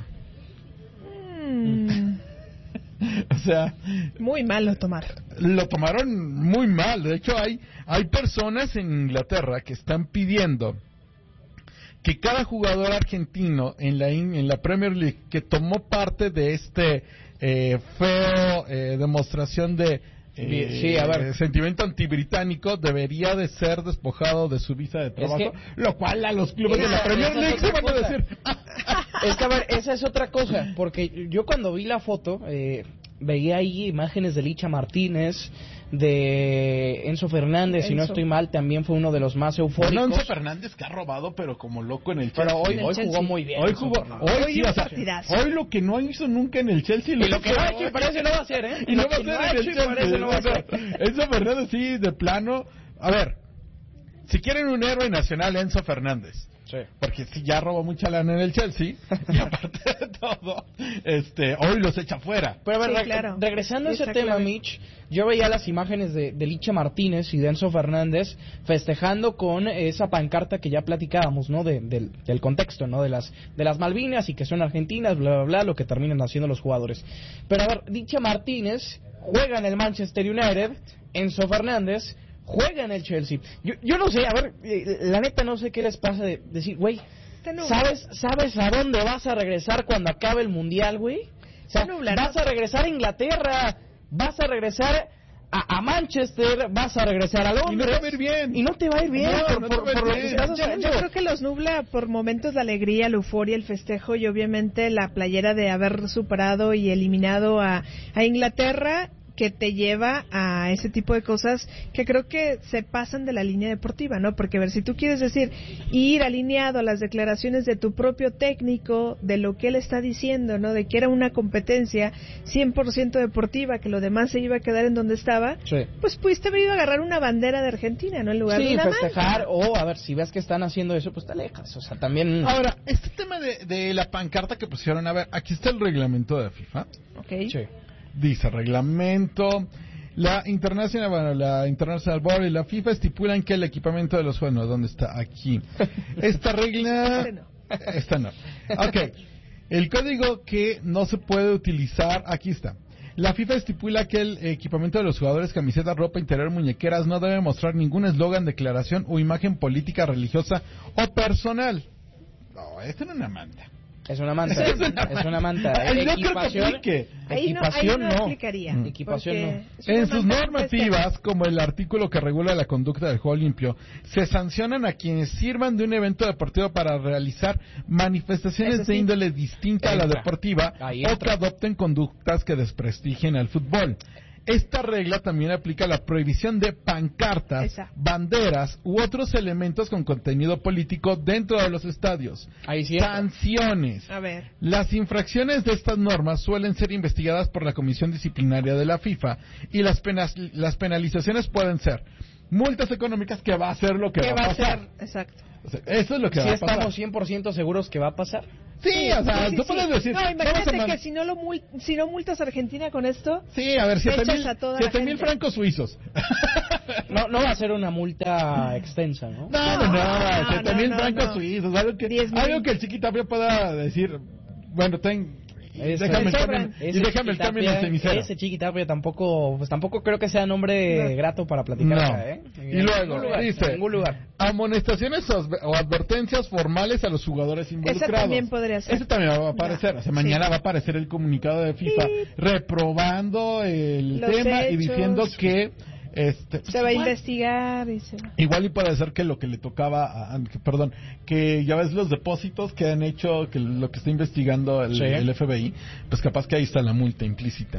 Speaker 4: Mm,
Speaker 3: O sea,
Speaker 4: muy mal lo tomar.
Speaker 3: lo tomaron muy mal. De hecho, hay hay personas en Inglaterra que están pidiendo que cada jugador argentino en la in- en la Premier League que tomó parte de este eh, feo eh, demostración de eh,
Speaker 2: Sí, a ver.
Speaker 3: sentimiento antibritánico debería de ser despojado de su visa de trabajo,
Speaker 2: que-
Speaker 3: lo cual a los clubes de la
Speaker 2: Esa-
Speaker 3: Premier
Speaker 2: esa es
Speaker 3: League se
Speaker 2: otra
Speaker 3: van a
Speaker 2: cosa.
Speaker 3: decir.
Speaker 2: Es que, a ver, esa es otra cosa, porque yo cuando vi la foto, eh, veía ahí imágenes de Licha Martínez, de Enzo Fernández, si no
Speaker 4: Enzo.
Speaker 2: estoy mal, también fue uno de los más eufóricos.
Speaker 3: Bueno, Enzo Fernández que ha robado, pero como loco en el Chelsea.
Speaker 2: Pero hoy,
Speaker 4: En el
Speaker 2: hoy
Speaker 4: Chelsea.
Speaker 2: jugó muy bien.
Speaker 3: Hoy
Speaker 2: Enzo
Speaker 3: jugó,
Speaker 2: Fernández.
Speaker 3: hoy,
Speaker 4: Hoy
Speaker 3: sí,
Speaker 4: un
Speaker 3: o sea,
Speaker 4: partidazo.
Speaker 3: hoy lo que no hizo nunca en el Chelsea
Speaker 2: Y lo que no ha
Speaker 3: hizo
Speaker 2: hecho y parece no va a hacer, ¿eh?
Speaker 3: y no va a
Speaker 2: Lo que no
Speaker 3: ser
Speaker 2: ha
Speaker 3: en el
Speaker 2: hecho y parece no va a
Speaker 3: Chelsea.
Speaker 2: hacer.
Speaker 3: Enzo Fernández sí, de plano. A ver, si quieren un héroe nacional, Enzo Fernández.
Speaker 2: Sí.
Speaker 3: Porque si ya robó mucha lana en el Chelsea, y aparte de todo, este, hoy los echa fuera.
Speaker 2: Pero a ver,
Speaker 4: Sí,
Speaker 2: re-
Speaker 4: claro.
Speaker 2: regresando a ese
Speaker 4: Está
Speaker 2: tema,
Speaker 4: clave.
Speaker 2: Mitch, yo veía las imágenes de, de Licha Martínez y de Enzo Fernández festejando con esa pancarta que ya platicábamos, ¿no? De, del, del contexto, ¿no? De las, de las Malvinas y que son argentinas, bla, bla, bla, lo que terminan haciendo los jugadores. Pero a ver, Licha Martínez juega en el Manchester United, Enzo Fernández juega en el Chelsea. Yo, yo no sé, a ver, eh, la neta no sé qué les pasa de decir, güey, ¿sabes, ¿sabes a dónde vas a regresar cuando acabe el Mundial, güey? O sea, vas a regresar a Inglaterra, vas a regresar a, a Manchester, vas a regresar a Londres.
Speaker 3: Y no te va a ir bien.
Speaker 2: Y no te va a ir bien
Speaker 3: No,
Speaker 2: por,
Speaker 3: no
Speaker 2: por-
Speaker 3: te va a ir
Speaker 2: por lo
Speaker 3: bien.
Speaker 2: que estás
Speaker 4: Yo,
Speaker 2: haciendo.
Speaker 4: yo creo que los nubla por momentos la alegría, la euforia, el festejo y obviamente la playera de haber superado y eliminado a, a Inglaterra, que te lleva a ese tipo de cosas que creo que se pasan de la línea deportiva, ¿no? Porque a ver, si tú quieres decir, ir alineado a las declaraciones de tu propio técnico, de lo que él está diciendo, ¿no? De que era una competencia cien por ciento deportiva, que lo demás se iba a quedar en donde estaba,
Speaker 2: Sí.
Speaker 4: pues pudiste haber ido a agarrar una bandera de Argentina, ¿no? En lugar de
Speaker 2: Sí,
Speaker 4: una
Speaker 2: festejar,
Speaker 4: manta.
Speaker 2: o a ver, si ves que están haciendo eso, pues te alejas. O sea, también...
Speaker 3: Ahora, este tema de, de la pancarta que pusieron, a ver, aquí está el reglamento de FIFA.
Speaker 4: Ok.
Speaker 2: Sí.
Speaker 3: Dice reglamento. La International, bueno, la International Board y la FIFA estipulan que el equipamiento de los jugadores, ¿dónde está? Aquí. Esta regla, esta no. Ok. El código que no se puede utilizar, aquí está. La FIFA estipula que el equipamiento de los jugadores, camiseta, ropa interior, muñequeras, no debe mostrar ningún eslogan, declaración o imagen política, religiosa o personal. No, esto no es una manta.
Speaker 2: Es una manta,
Speaker 3: Es una
Speaker 2: es una manta.
Speaker 3: Ay, no creo que
Speaker 2: Equipación,
Speaker 3: aplique.
Speaker 4: Ahí no, ahí
Speaker 2: equipación
Speaker 4: no
Speaker 2: no.
Speaker 4: aplicaría.
Speaker 3: Mm.
Speaker 2: Equipación
Speaker 4: porque
Speaker 2: no.
Speaker 4: es una
Speaker 3: En sus
Speaker 4: manta
Speaker 3: normativas, como el artículo que regula la conducta del juego limpio, se sancionan a quienes sirvan de un evento deportivo para realizar manifestaciones
Speaker 4: Eso sí.
Speaker 3: de índole distinta a la
Speaker 2: Entra.
Speaker 3: deportiva
Speaker 2: Ahí
Speaker 3: o
Speaker 2: entra.
Speaker 3: que adopten conductas que desprestigien al fútbol. Esta regla también aplica a la prohibición de pancartas,
Speaker 4: Esa.
Speaker 3: banderas u otros elementos con contenido político dentro de los estadios.
Speaker 2: Ahí sí entra.
Speaker 3: Sanciones.
Speaker 4: A ver.
Speaker 3: Las infracciones de estas normas suelen ser investigadas por la Comisión Disciplinaria de la FIFA y las, penas, las penalizaciones pueden ser multas económicas, que va a ser lo que
Speaker 4: ¿Qué
Speaker 3: va a pasar.
Speaker 4: ser? Exacto.
Speaker 3: O sea, eso es lo que
Speaker 2: ¿Sí
Speaker 3: va a pasar.
Speaker 2: estamos cien por ciento seguros que va a pasar?
Speaker 3: Sí, o sea,
Speaker 4: Sí,
Speaker 3: tú
Speaker 4: sí,
Speaker 3: puedes
Speaker 4: sí.
Speaker 3: decir...
Speaker 4: No,
Speaker 3: vamos a
Speaker 4: imagínate
Speaker 3: man-
Speaker 4: que si no, lo mul- si no multas a Argentina con esto,
Speaker 3: Sí, a ver, siete
Speaker 4: echas
Speaker 3: mil,
Speaker 4: a toda la
Speaker 3: siete mil
Speaker 4: gente.
Speaker 3: francos suizos.
Speaker 2: No, no va a ser una multa extensa, ¿no?
Speaker 3: No, no, no, siete mil
Speaker 4: no, no,
Speaker 3: francos
Speaker 4: no.
Speaker 3: suizos. Algo que,
Speaker 4: diez mil.
Speaker 3: algo que el Chiquitapia pueda decir, bueno, ten... y
Speaker 2: Ese-
Speaker 3: déjame, el
Speaker 4: Le
Speaker 3: cambio,
Speaker 4: sobran.
Speaker 3: y
Speaker 2: Ese
Speaker 3: déjame el cambio en el
Speaker 2: Chiquitapia-
Speaker 3: cenicero.
Speaker 2: Ese Chiquitapia tampoco, pues tampoco creo que sea nombre
Speaker 4: No.
Speaker 2: grato para platicar
Speaker 3: No.
Speaker 2: acá, ¿eh?
Speaker 3: Y luego,
Speaker 2: ningún lugar,
Speaker 3: dice,
Speaker 2: en ningún lugar.
Speaker 3: amonestaciones o adver- o advertencias formales a los jugadores involucrados.
Speaker 4: esa también podría ser.
Speaker 3: Ese también va a aparecer.
Speaker 4: No.
Speaker 3: O sea, mañana
Speaker 4: Sí.
Speaker 3: va a aparecer el comunicado de FIFA
Speaker 4: Sí.
Speaker 3: reprobando el
Speaker 4: Los
Speaker 3: tema y
Speaker 4: hechos.
Speaker 3: diciendo que este
Speaker 4: se va a
Speaker 3: igual,
Speaker 4: investigar y se va.
Speaker 3: igual y puede ser que lo que le tocaba a- a- que- perdón, que ya ves los depósitos que han hecho, que lo que está investigando el,
Speaker 2: Sí.
Speaker 3: el F B I, pues capaz que ahí está la multa implícita.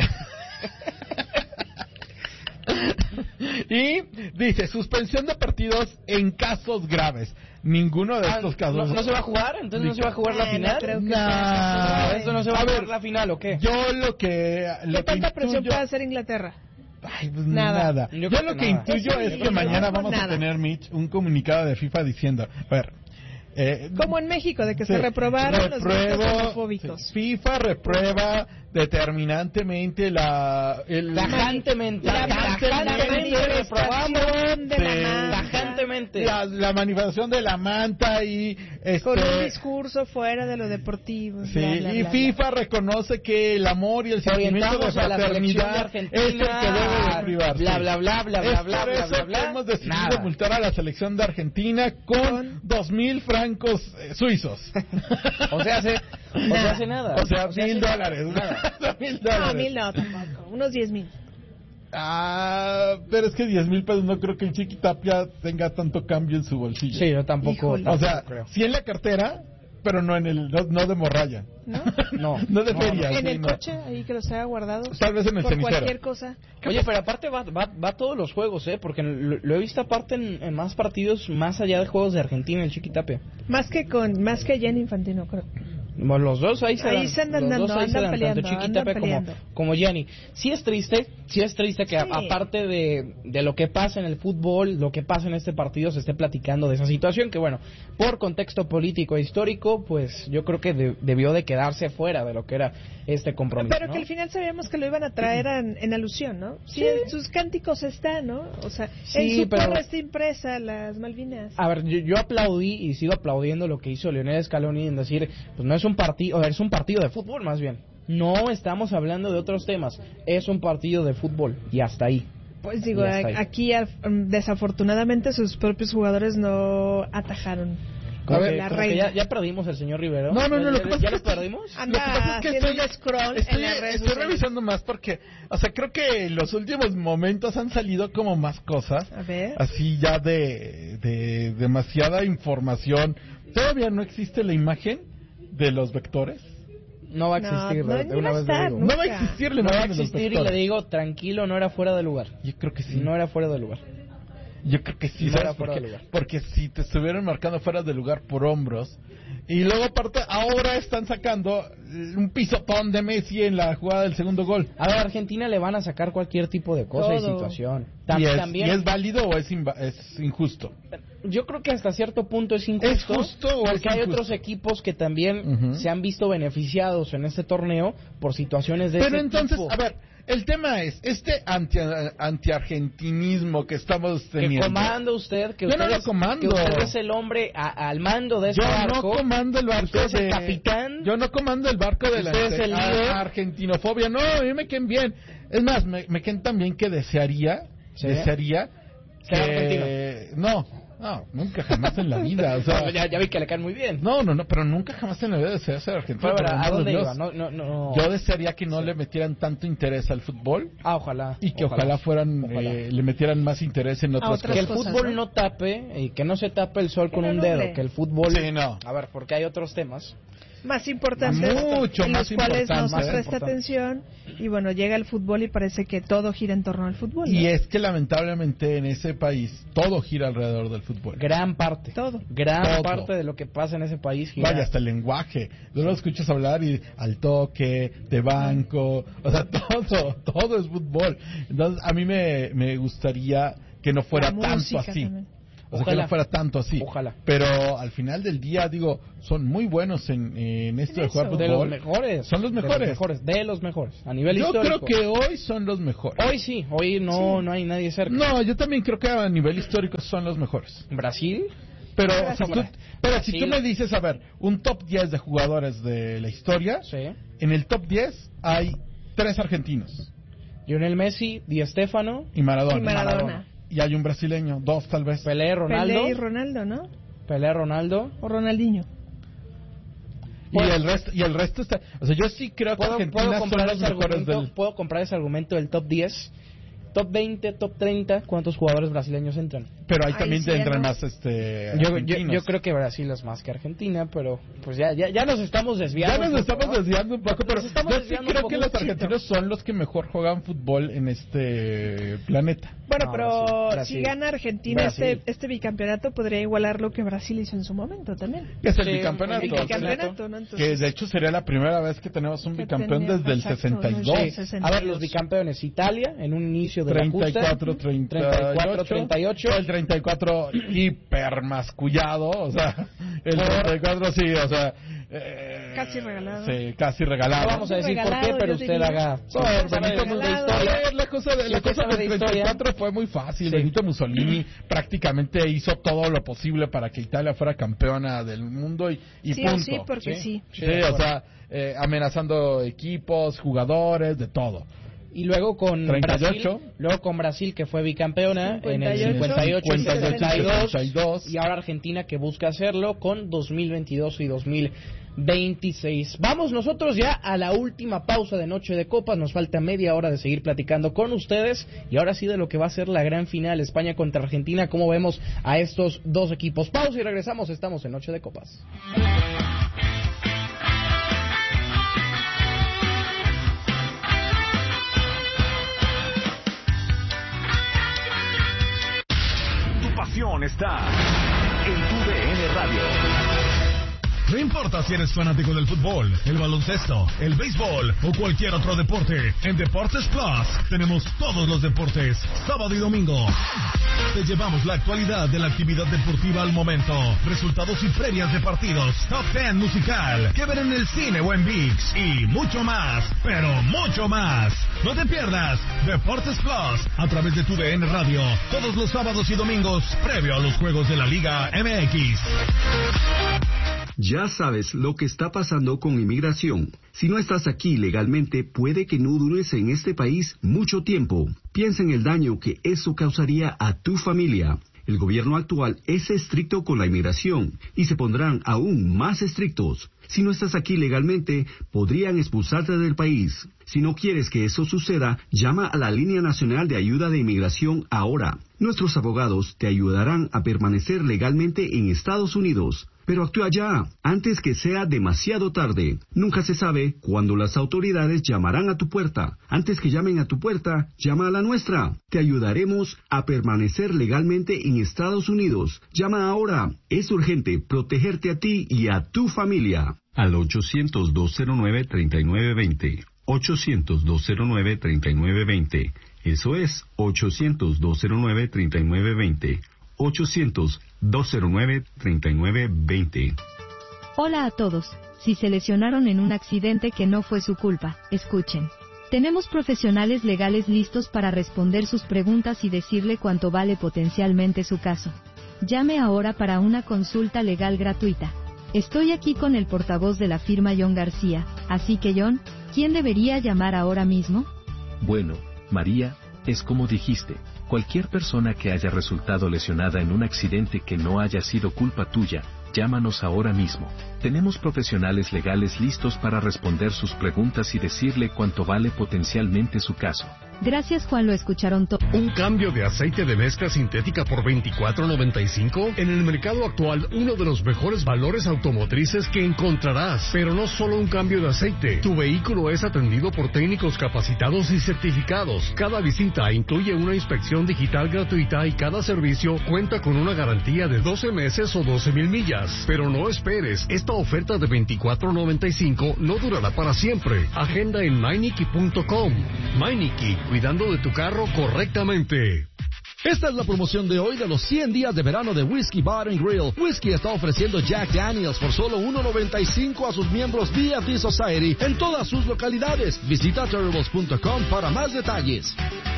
Speaker 3: Y dice, suspensión de partidos en casos graves. Ninguno de
Speaker 2: Ah,
Speaker 3: estos casos.
Speaker 2: ¿no, ¿No se va a jugar? ¿Entonces no se va a jugar la
Speaker 4: Eh, no
Speaker 2: final?
Speaker 4: creo que
Speaker 3: Nah.
Speaker 2: ¿Esto no se va a,
Speaker 3: A ver,
Speaker 2: jugar la final o qué?
Speaker 3: Yo lo que... Lo
Speaker 4: ¿Qué
Speaker 3: que
Speaker 4: tanta presión
Speaker 3: intuyo-
Speaker 4: puede hacer Inglaterra?
Speaker 3: Ay, pues
Speaker 4: Nada.
Speaker 3: nada.
Speaker 2: Yo
Speaker 3: Yo,
Speaker 2: creo
Speaker 3: lo
Speaker 2: que
Speaker 3: que
Speaker 2: nada.
Speaker 3: intuyo
Speaker 4: Eso
Speaker 3: es
Speaker 4: sí,
Speaker 3: que
Speaker 4: no,
Speaker 3: mañana
Speaker 4: no,
Speaker 3: vamos
Speaker 4: nada.
Speaker 3: a tener, Mitch, un comunicado de FIFA diciendo, a ver... Eh,
Speaker 4: Como en México, de que
Speaker 3: sí,
Speaker 4: se reprobaron los
Speaker 3: repruebo-
Speaker 4: votos homofóbicos.
Speaker 3: sí, FIFA reprueba determinantemente la... El,
Speaker 2: Tajantemente.
Speaker 4: La
Speaker 2: Tajantemente reprobamos.
Speaker 4: manifestación de
Speaker 3: Sí.
Speaker 4: la manta,
Speaker 2: Tajantemente.
Speaker 3: la, la manifestación de la manta y... Este,
Speaker 4: con un discurso fuera de lo deportivo.
Speaker 3: Sí,
Speaker 4: bla, bla,
Speaker 3: y
Speaker 4: bla,
Speaker 3: FIFA reconoce que el amor y el sentimiento de
Speaker 2: Orientamos a la selección de
Speaker 3: fraternidad
Speaker 2: Argentina.
Speaker 3: es el que debe de privar.
Speaker 2: Bla,
Speaker 3: sí.
Speaker 2: bla, bla, bla,
Speaker 3: Es
Speaker 2: bla,
Speaker 3: por
Speaker 2: bla, bla,
Speaker 3: eso
Speaker 2: bla,
Speaker 3: que
Speaker 2: bla.
Speaker 3: hemos decidido
Speaker 2: Nada.
Speaker 3: multar a la selección de Argentina con
Speaker 4: Con-
Speaker 3: dos mil francos eh, suizos.
Speaker 2: O sea, hace, o sea,
Speaker 4: Nada.
Speaker 2: hace nada.
Speaker 3: O sea,
Speaker 2: hace
Speaker 3: mil
Speaker 2: nada.
Speaker 3: dólares. mil
Speaker 4: No,
Speaker 3: dólares.
Speaker 4: mil no, tampoco. Unos diez mil.
Speaker 3: Ah, pero es que diez mil pesos no creo que el Chiquitapia tenga tanto cambio en su bolsillo.
Speaker 2: Sí, yo tampoco.
Speaker 4: Híjole.
Speaker 3: O sea,
Speaker 2: creo.
Speaker 3: sí en la cartera, pero no en el, no, no de morralla.
Speaker 4: ¿No?
Speaker 2: No.
Speaker 3: no de
Speaker 2: No,
Speaker 3: feria.
Speaker 4: En
Speaker 3: sí,
Speaker 4: el
Speaker 3: no.
Speaker 4: coche, ahí que los haya guardado.
Speaker 3: Tal vez en el
Speaker 4: por
Speaker 3: cenicero.
Speaker 4: cualquier cosa.
Speaker 2: Oye, pero aparte va, va, va a todos los juegos, ¿eh? Porque lo, lo he visto aparte en, en más partidos más allá de juegos de Argentina, el Chiquitapia.
Speaker 4: Más que con, más que allá en Infantino, creo.
Speaker 2: Bueno, los dos ahí se
Speaker 4: Ahí
Speaker 2: dan,
Speaker 4: se andan
Speaker 2: los
Speaker 4: dando,
Speaker 2: dos ahí se
Speaker 4: andan
Speaker 2: dan,
Speaker 4: peleando,
Speaker 2: tanto Chiqui
Speaker 4: andan
Speaker 2: Tepe como,
Speaker 4: peleando.
Speaker 2: como Gianni. Sí es triste, sí es triste que
Speaker 4: Sí.
Speaker 2: a- aparte de, de lo que pasa en el fútbol, lo que pasa en este partido, se esté platicando de esa situación, que bueno, por contexto político e histórico, pues yo creo que de- debió de quedarse fuera de lo que era este compromiso,
Speaker 4: Pero
Speaker 2: ¿no?
Speaker 4: que al final sabíamos que lo iban a traer en, en alusión, ¿no? Sí, en sus cánticos está, ¿no? O sea,
Speaker 2: Sí,
Speaker 4: en su
Speaker 2: pero-
Speaker 4: porra está impresa las Malvinas.
Speaker 2: A ver, yo, yo aplaudí y sigo aplaudiendo lo que hizo Lionel Scaloni en decir, pues no es un partido, es un partido de fútbol más bien. No estamos hablando de otros temas, es un partido de fútbol y hasta ahí.
Speaker 4: Pues digo,
Speaker 2: Y hasta ahí.
Speaker 4: aquí al- desafortunadamente sus propios jugadores no atajaron.
Speaker 2: Como
Speaker 4: Como
Speaker 2: que-
Speaker 4: la
Speaker 2: como que
Speaker 4: reina.
Speaker 2: ya, ya perdimos al señor Rivero.
Speaker 3: No, no, no,
Speaker 2: ¿Ya,
Speaker 3: lo que
Speaker 2: ya-
Speaker 3: pasa
Speaker 2: ya
Speaker 3: es
Speaker 2: lo
Speaker 3: que estoy-
Speaker 2: perdimos?
Speaker 4: Anda
Speaker 3: Lo que pasa es que
Speaker 4: haciendo
Speaker 3: estoy,
Speaker 4: un scroll
Speaker 3: estoy,
Speaker 4: en las redes
Speaker 3: estoy
Speaker 4: sociales.
Speaker 3: revisando más porque, o sea, creo que los últimos momentos han salido como más cosas.
Speaker 4: A ver.
Speaker 3: Así ya de, de demasiada información. Todavía no existe la imagen de los vectores.
Speaker 2: No va a
Speaker 4: No,
Speaker 2: existir,
Speaker 4: no,
Speaker 2: de
Speaker 4: ni
Speaker 2: una
Speaker 4: va a
Speaker 2: vez le
Speaker 4: estar,
Speaker 2: digo.
Speaker 4: nunca.
Speaker 3: No va a existir la
Speaker 2: No va a
Speaker 3: imagen de los
Speaker 2: existir y le
Speaker 3: vectores.
Speaker 2: digo, tranquilo, no era fuera de lugar.
Speaker 3: Yo creo que sí.
Speaker 2: No era fuera de lugar.
Speaker 3: Yo creo que sí,
Speaker 2: No
Speaker 3: ¿sabes
Speaker 2: era
Speaker 3: por
Speaker 2: fuera
Speaker 3: qué?
Speaker 2: de lugar.
Speaker 3: Porque si te estuvieran marcando fuera de lugar por hombros, y luego aparte ahora están sacando un pisotón de Messi en la jugada del segundo gol.
Speaker 2: A ver, a Argentina le van a sacar cualquier tipo de cosa y
Speaker 4: Todo.
Speaker 2: situación. Tam-
Speaker 3: ¿Y es,
Speaker 2: también,
Speaker 3: ¿Y es válido o es, inva- es injusto?
Speaker 2: yo creo que hasta cierto punto es injusto.
Speaker 3: ¿Es justo o es
Speaker 2: porque hay
Speaker 3: injusto?
Speaker 2: otros equipos que también
Speaker 3: Ujú.
Speaker 2: se han visto beneficiados en este torneo por situaciones de
Speaker 3: Pero
Speaker 2: ese
Speaker 3: entonces,
Speaker 2: tipo.
Speaker 3: a ver, el tema es, este anti, anti-argentinismo que estamos
Speaker 2: que
Speaker 3: teniendo...
Speaker 2: comanda usted, que
Speaker 3: Yo no
Speaker 2: usted,
Speaker 3: lo
Speaker 2: es,
Speaker 3: comando.
Speaker 2: que usted es el hombre a- al mando de ese
Speaker 3: Yo
Speaker 2: barco.
Speaker 3: no comando el barco
Speaker 2: Usted es el
Speaker 3: de...
Speaker 2: capitán.
Speaker 3: Yo no comando el barco de la
Speaker 2: Usted es el
Speaker 3: a-
Speaker 2: líder.
Speaker 3: argentinofobia. No, a mí me queden bien. Es más, me, me queden también que desearía,
Speaker 2: ¿Sí?
Speaker 3: desearía
Speaker 2: Ser
Speaker 3: que... No, no, nunca jamás en la vida. O sea,
Speaker 2: ya, ya vi que le caen muy bien.
Speaker 3: no, no, no, pero nunca jamás en la vida desearía ser argentino.
Speaker 2: Pero,
Speaker 3: por el
Speaker 2: ¿a
Speaker 3: amor de
Speaker 2: dónde
Speaker 3: Dios.
Speaker 2: iba? No, no, no.
Speaker 3: Yo desearía que no le metieran tanto interés al fútbol
Speaker 2: Ah, ojalá.
Speaker 3: y que ojalá, fueran,
Speaker 2: Ojalá.
Speaker 3: eh, le metieran más interés en otras
Speaker 4: otras
Speaker 2: Que el
Speaker 3: cosas.
Speaker 4: cosas,
Speaker 2: fútbol
Speaker 4: ¿no?
Speaker 2: no tape y que no se tape el sol con
Speaker 4: Que no
Speaker 2: un dedo.
Speaker 4: nuble.
Speaker 2: Que el fútbol.
Speaker 3: Sí, no.
Speaker 2: A ver, porque hay otros temas.
Speaker 4: Más importantes,
Speaker 3: Mucho
Speaker 4: en
Speaker 3: más
Speaker 4: los cuales no
Speaker 3: importante,
Speaker 4: se
Speaker 3: ¿eh?
Speaker 4: presta atención y bueno, llega el fútbol y parece que todo gira en torno al fútbol. ¿no?
Speaker 3: Y es que lamentablemente en ese país todo gira alrededor del fútbol.
Speaker 2: Gran parte.
Speaker 4: Todo.
Speaker 2: Gran
Speaker 3: Todo.
Speaker 2: parte de lo que pasa en ese país gira.
Speaker 3: Vaya, hasta el lenguaje. Tú lo escuchas hablar y al toque, de banco, o sea, todo, todo es fútbol. Entonces, a mí me, me gustaría que no fuera
Speaker 4: La
Speaker 3: tanto
Speaker 4: música
Speaker 3: así.
Speaker 4: también.
Speaker 3: O sea, que
Speaker 2: Ojalá.
Speaker 3: no fuera tanto así.
Speaker 2: Ojalá.
Speaker 3: Pero al final del día, digo, son muy buenos en, en esto de
Speaker 4: En
Speaker 3: jugar
Speaker 4: eso.
Speaker 2: de los
Speaker 3: fútbol.
Speaker 2: mejores.
Speaker 3: Son los
Speaker 2: De
Speaker 3: mejores.
Speaker 2: mejores, de los mejores. A nivel
Speaker 3: Yo
Speaker 2: histórico.
Speaker 3: creo que hoy son los mejores.
Speaker 2: Hoy sí, hoy no, no hay nadie cerca.
Speaker 3: No, yo también creo que a nivel histórico son los mejores.
Speaker 2: Brasil.
Speaker 3: Pero,
Speaker 4: Brasil.
Speaker 3: si tú, pero si
Speaker 2: Brasil.
Speaker 3: tú me dices, a ver, un top diez de jugadores de la historia,
Speaker 2: Sí.
Speaker 3: en el top diez hay tres argentinos
Speaker 2: Lionel Messi, Di Stéfano,
Speaker 3: y Maradona.
Speaker 4: Y Maradona.
Speaker 3: Y hay un brasileño, dos tal vez.
Speaker 2: Pelé, Ronaldo.
Speaker 4: Pelé y Ronaldo, ¿no?
Speaker 2: Pelé, Ronaldo.
Speaker 4: O Ronaldinho.
Speaker 3: Y el resto, y el resto está, o sea, yo sí creo que
Speaker 2: ¿Puedo,
Speaker 3: Argentina
Speaker 2: puedo
Speaker 3: son
Speaker 2: comprar
Speaker 3: los
Speaker 2: ese
Speaker 3: mejores
Speaker 2: argumento,
Speaker 3: del...
Speaker 2: puedo comprar ese argumento del top diez, top veinte, top treinta, ¿cuántos jugadores brasileños entran?
Speaker 3: Pero ahí
Speaker 4: Ahí
Speaker 3: también
Speaker 4: sí
Speaker 3: te
Speaker 4: ya
Speaker 3: entran
Speaker 4: no.
Speaker 3: más este
Speaker 2: Yo, yo,
Speaker 3: argentinos.
Speaker 2: yo creo que Brasil es más que Argentina, pero pues ya ya, ya nos estamos
Speaker 3: Ya
Speaker 2: desviando.
Speaker 3: nos
Speaker 2: un poco,
Speaker 3: estamos
Speaker 2: ¿no?
Speaker 3: desviando un poco, pero
Speaker 2: Nos estamos
Speaker 3: yo sí
Speaker 2: desviando un
Speaker 3: creo que los
Speaker 2: poquito.
Speaker 3: argentinos son los que mejor juegan fútbol en este planeta.
Speaker 4: Bueno,
Speaker 2: No,
Speaker 4: pero
Speaker 2: Brasil, Brasil.
Speaker 4: si gana Argentina
Speaker 2: Brasil.
Speaker 4: este, este bicampeonato, podría igualar lo que Brasil hizo en su momento también.
Speaker 3: Que es el
Speaker 2: Sí,
Speaker 3: bicampeonato.
Speaker 4: El bicampeonato, ¿no?
Speaker 3: Que
Speaker 4: Entonces,
Speaker 3: de hecho sería la primera vez que tenemos un
Speaker 4: Que
Speaker 3: bicampeón
Speaker 4: tenía-
Speaker 3: desde el
Speaker 4: exacto,
Speaker 3: sesenta y
Speaker 4: ¿no?
Speaker 3: dos.
Speaker 4: Sí.
Speaker 2: A
Speaker 4: sesenta y
Speaker 2: ver, los
Speaker 4: dos.
Speaker 2: bicampeones, Italia, en un inicio de
Speaker 3: treinta y
Speaker 2: la
Speaker 3: cuatro,
Speaker 2: justa,
Speaker 3: treinta y
Speaker 2: treinta y cuatro, treinta y ocho.
Speaker 3: El treinta y cuatro hipermascullado, o sea, el
Speaker 2: Por-
Speaker 3: treinta y cuatro sí, o sea... eh,
Speaker 4: Casi regalado.
Speaker 3: Sí, casi regalado.
Speaker 2: No vamos a decir por qué,
Speaker 4: Regalado,
Speaker 2: pero
Speaker 4: yo
Speaker 2: usted
Speaker 4: diría.
Speaker 2: haga...
Speaker 3: No,
Speaker 2: sabe
Speaker 3: Benito
Speaker 2: de
Speaker 3: Mussolini.
Speaker 2: historia.
Speaker 3: A ver, la cosa, de,
Speaker 2: Si
Speaker 3: la
Speaker 2: usted
Speaker 3: cosa
Speaker 2: sabe
Speaker 3: del
Speaker 2: de historia.
Speaker 3: treinta y cuatro fue muy fácil.
Speaker 2: Sí.
Speaker 3: Benito Mussolini prácticamente hizo todo lo posible para que Italia fuera campeona del mundo y, y
Speaker 4: Sí o
Speaker 3: punto.
Speaker 4: sí, porque sí.
Speaker 3: Sí, o sea, eh, amenazando equipos, jugadores, de todo.
Speaker 2: Y luego con
Speaker 3: treinta y ocho.
Speaker 2: Brasil, luego con Brasil que fue bicampeona en el
Speaker 4: cincuenta y ocho,
Speaker 2: cincuenta y ocho y
Speaker 3: cincuenta y ocho,
Speaker 2: sesenta y dos,
Speaker 3: sesenta y dos.
Speaker 2: y ahora Argentina que busca hacerlo con dos mil veintidós y dos mil veintiséis. Vamos nosotros ya a la última pausa de Noche de Copas, nos falta media hora de seguir platicando con ustedes y ahora sí de lo que va a ser la gran final España contra Argentina, cómo vemos a estos dos equipos. Pausa y regresamos, estamos en Noche de Copas.
Speaker 1: Tu pasión está en tu D N Radio. No importa si eres fanático del fútbol, el baloncesto, el béisbol o cualquier otro deporte, en Deportes Plus tenemos todos los deportes, sábado y domingo. Te llevamos la actualidad de la actividad deportiva al momento, resultados y previas de partidos, top diez musical, que ver en el cine o en ViX y mucho más, pero mucho más. No te pierdas Deportes Plus a través de tu D N Radio, todos los sábados y domingos, previo a los juegos de la Liga M X.
Speaker 12: Ya sabes lo que está pasando con inmigración. Si no estás aquí legalmente, puede que no dures en este país mucho tiempo. Piensa en el daño que eso causaría a tu familia. El gobierno actual es estricto con la inmigración y se pondrán aún más estrictos. Si no estás aquí legalmente, podrían expulsarte del país. Si no quieres que eso suceda, llama a la Línea Nacional de Ayuda de Inmigración ahora. Nuestros abogados te ayudarán a permanecer legalmente en Estados Unidos. Pero actúa ya, antes que sea demasiado tarde. Nunca se sabe cuándo las autoridades llamarán a tu puerta. Antes que llamen a tu puerta, llama a la nuestra. Te ayudaremos a permanecer legalmente en Estados Unidos. Llama ahora. Es urgente protegerte a ti y a tu familia. Al ochocientos, dos cero nueve, treinta y nueve veinte. ochocientos, dos cero nueve, treinta y nueve veinte. Eso es ochocientos, dos cero nueve, treinta y nueve veinte. ochocientos, dos cero nueve, treinta y nueve veinte.
Speaker 13: Hola a todos. Si se lesionaron en un accidente que no fue su culpa, escuchen. Tenemos profesionales legales listos para responder sus preguntas y decirle cuánto vale potencialmente su caso. Llame ahora para una consulta legal gratuita. Estoy aquí con el portavoz de la firma John García, así que John, ¿quién debería llamar ahora mismo?
Speaker 14: Bueno, María, es como dijiste. Cualquier persona que haya resultado lesionada en un accidente que no haya sido culpa tuya, llámanos ahora mismo. Tenemos profesionales legales listos para responder sus preguntas y decirle cuánto vale potencialmente su caso.
Speaker 13: Gracias, Juan, lo escucharon todo.
Speaker 15: ¿Un cambio de aceite de mezcla sintética por veinticuatro noventa y cinco? En el mercado actual, uno de los mejores valores automotrices que encontrarás. Pero no solo un cambio de aceite. Tu vehículo es atendido por técnicos capacitados y certificados. Cada visita incluye una inspección digital gratuita y cada servicio cuenta con una garantía de doce meses o doce mil millas. Pero no esperes, esta oferta de veinticuatro noventa y cinco no durará para siempre. Agenda en Meineke punto com. Meineke, cuidando de tu carro correctamente.
Speaker 16: Esta es la promoción de hoy de los cien días de verano de Whiskey Bar and Grill. Whiskey está ofreciendo Jack Daniels por solo uno noventa y cinco a sus miembros V I P Society en todas sus localidades. Visita terribles punto com para más detalles.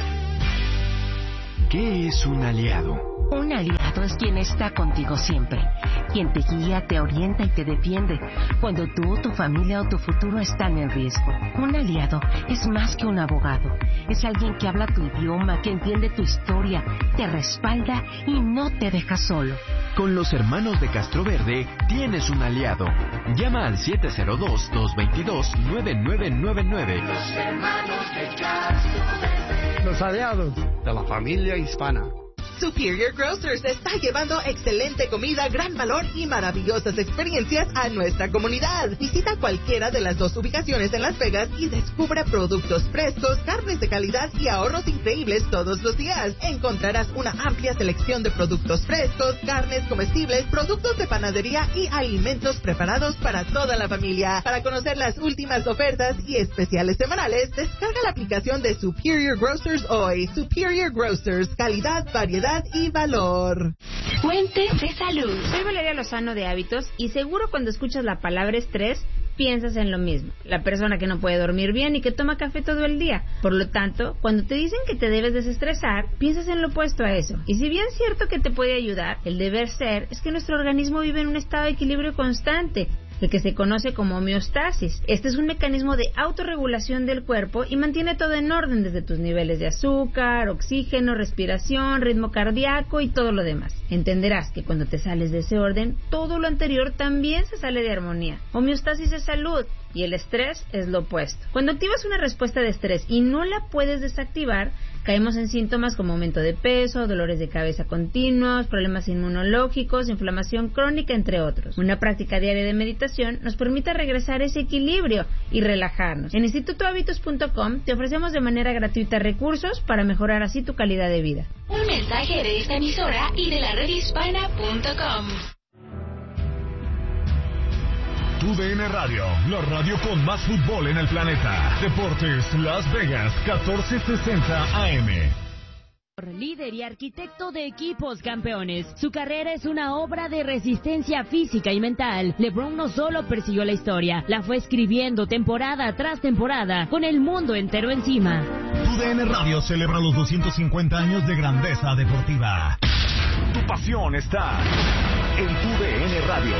Speaker 17: ¿Qué es un aliado?
Speaker 18: Un aliado es quien está contigo siempre, quien te guía, te orienta y te defiende cuando tú, tu familia o tu futuro están en riesgo. Un aliado es más que un abogado, es alguien que habla tu idioma, que entiende tu historia, te respalda y no te deja solo.
Speaker 17: Con los hermanos de Castroverde tienes un aliado. Llama al siete cero dos, dos dos dos, nueve nueve nueve nueve.
Speaker 19: Los hermanos de Castroverde.
Speaker 20: Los aliados de la familia hispana.
Speaker 21: Superior Grocers está llevando excelente comida, gran valor y maravillosas experiencias a nuestra comunidad. Visita cualquiera de las dos ubicaciones en Las Vegas y descubra productos frescos, carnes de calidad y ahorros increíbles todos los días. Encontrarás una amplia selección de productos frescos, carnes comestibles, productos de panadería y alimentos preparados para toda la familia. Para conocer las últimas ofertas y especiales semanales, descarga la aplicación de Superior Grocers hoy. Superior Grocers, calidad, variedad y valor.
Speaker 22: Fuente de salud. Soy Valeria Lozano de Hábitos y seguro cuando escuchas la palabra estrés piensas en lo mismo. La persona que no puede dormir bien y que toma café todo el día. Por lo tanto, cuando te dicen que te debes desestresar, piensas en lo opuesto a eso. Y si bien es cierto que te puede ayudar, el deber ser es que nuestro organismo vive en un estado de equilibrio constante, el que se conoce como homeostasis. Este es un mecanismo de autorregulación del cuerpo y mantiene todo en orden, desde tus niveles de azúcar, oxígeno, respiración, ritmo cardíaco y todo lo demás. Entenderás que cuando te sales de ese orden, todo lo anterior también se sale de armonía. Homeostasis es salud y el estrés es lo opuesto. Cuando activas una respuesta de estrés y no la puedes desactivar, caemos en síntomas como aumento de peso, dolores de cabeza continuos, problemas inmunológicos, inflamación crónica, entre otros. Una práctica diaria de meditación nos permite regresar a ese equilibrio y relajarnos. En instituto hábitos punto com te ofrecemos de manera gratuita recursos para mejorar así tu calidad de vida.
Speaker 19: Un mensaje de esta emisora y de la red hispana punto com.
Speaker 1: Tu D N Radio, la radio con más fútbol en el planeta. Deportes Las Vegas, catorce sesenta A M.
Speaker 6: Líder y arquitecto de equipos campeones. Su carrera es una obra de resistencia física y mental. LeBron no solo persiguió la historia, la fue escribiendo temporada tras temporada, con el mundo entero encima.
Speaker 1: Tu D N Radio celebra los doscientos cincuenta años de grandeza deportiva. Tu pasión está en Tu D N Radio.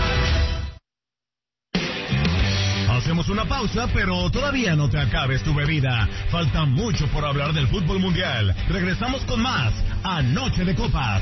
Speaker 1: Hacemos una pausa, pero todavía no te acabes tu bebida. Falta mucho por hablar del fútbol mundial. Regresamos con más a Noche de Copas.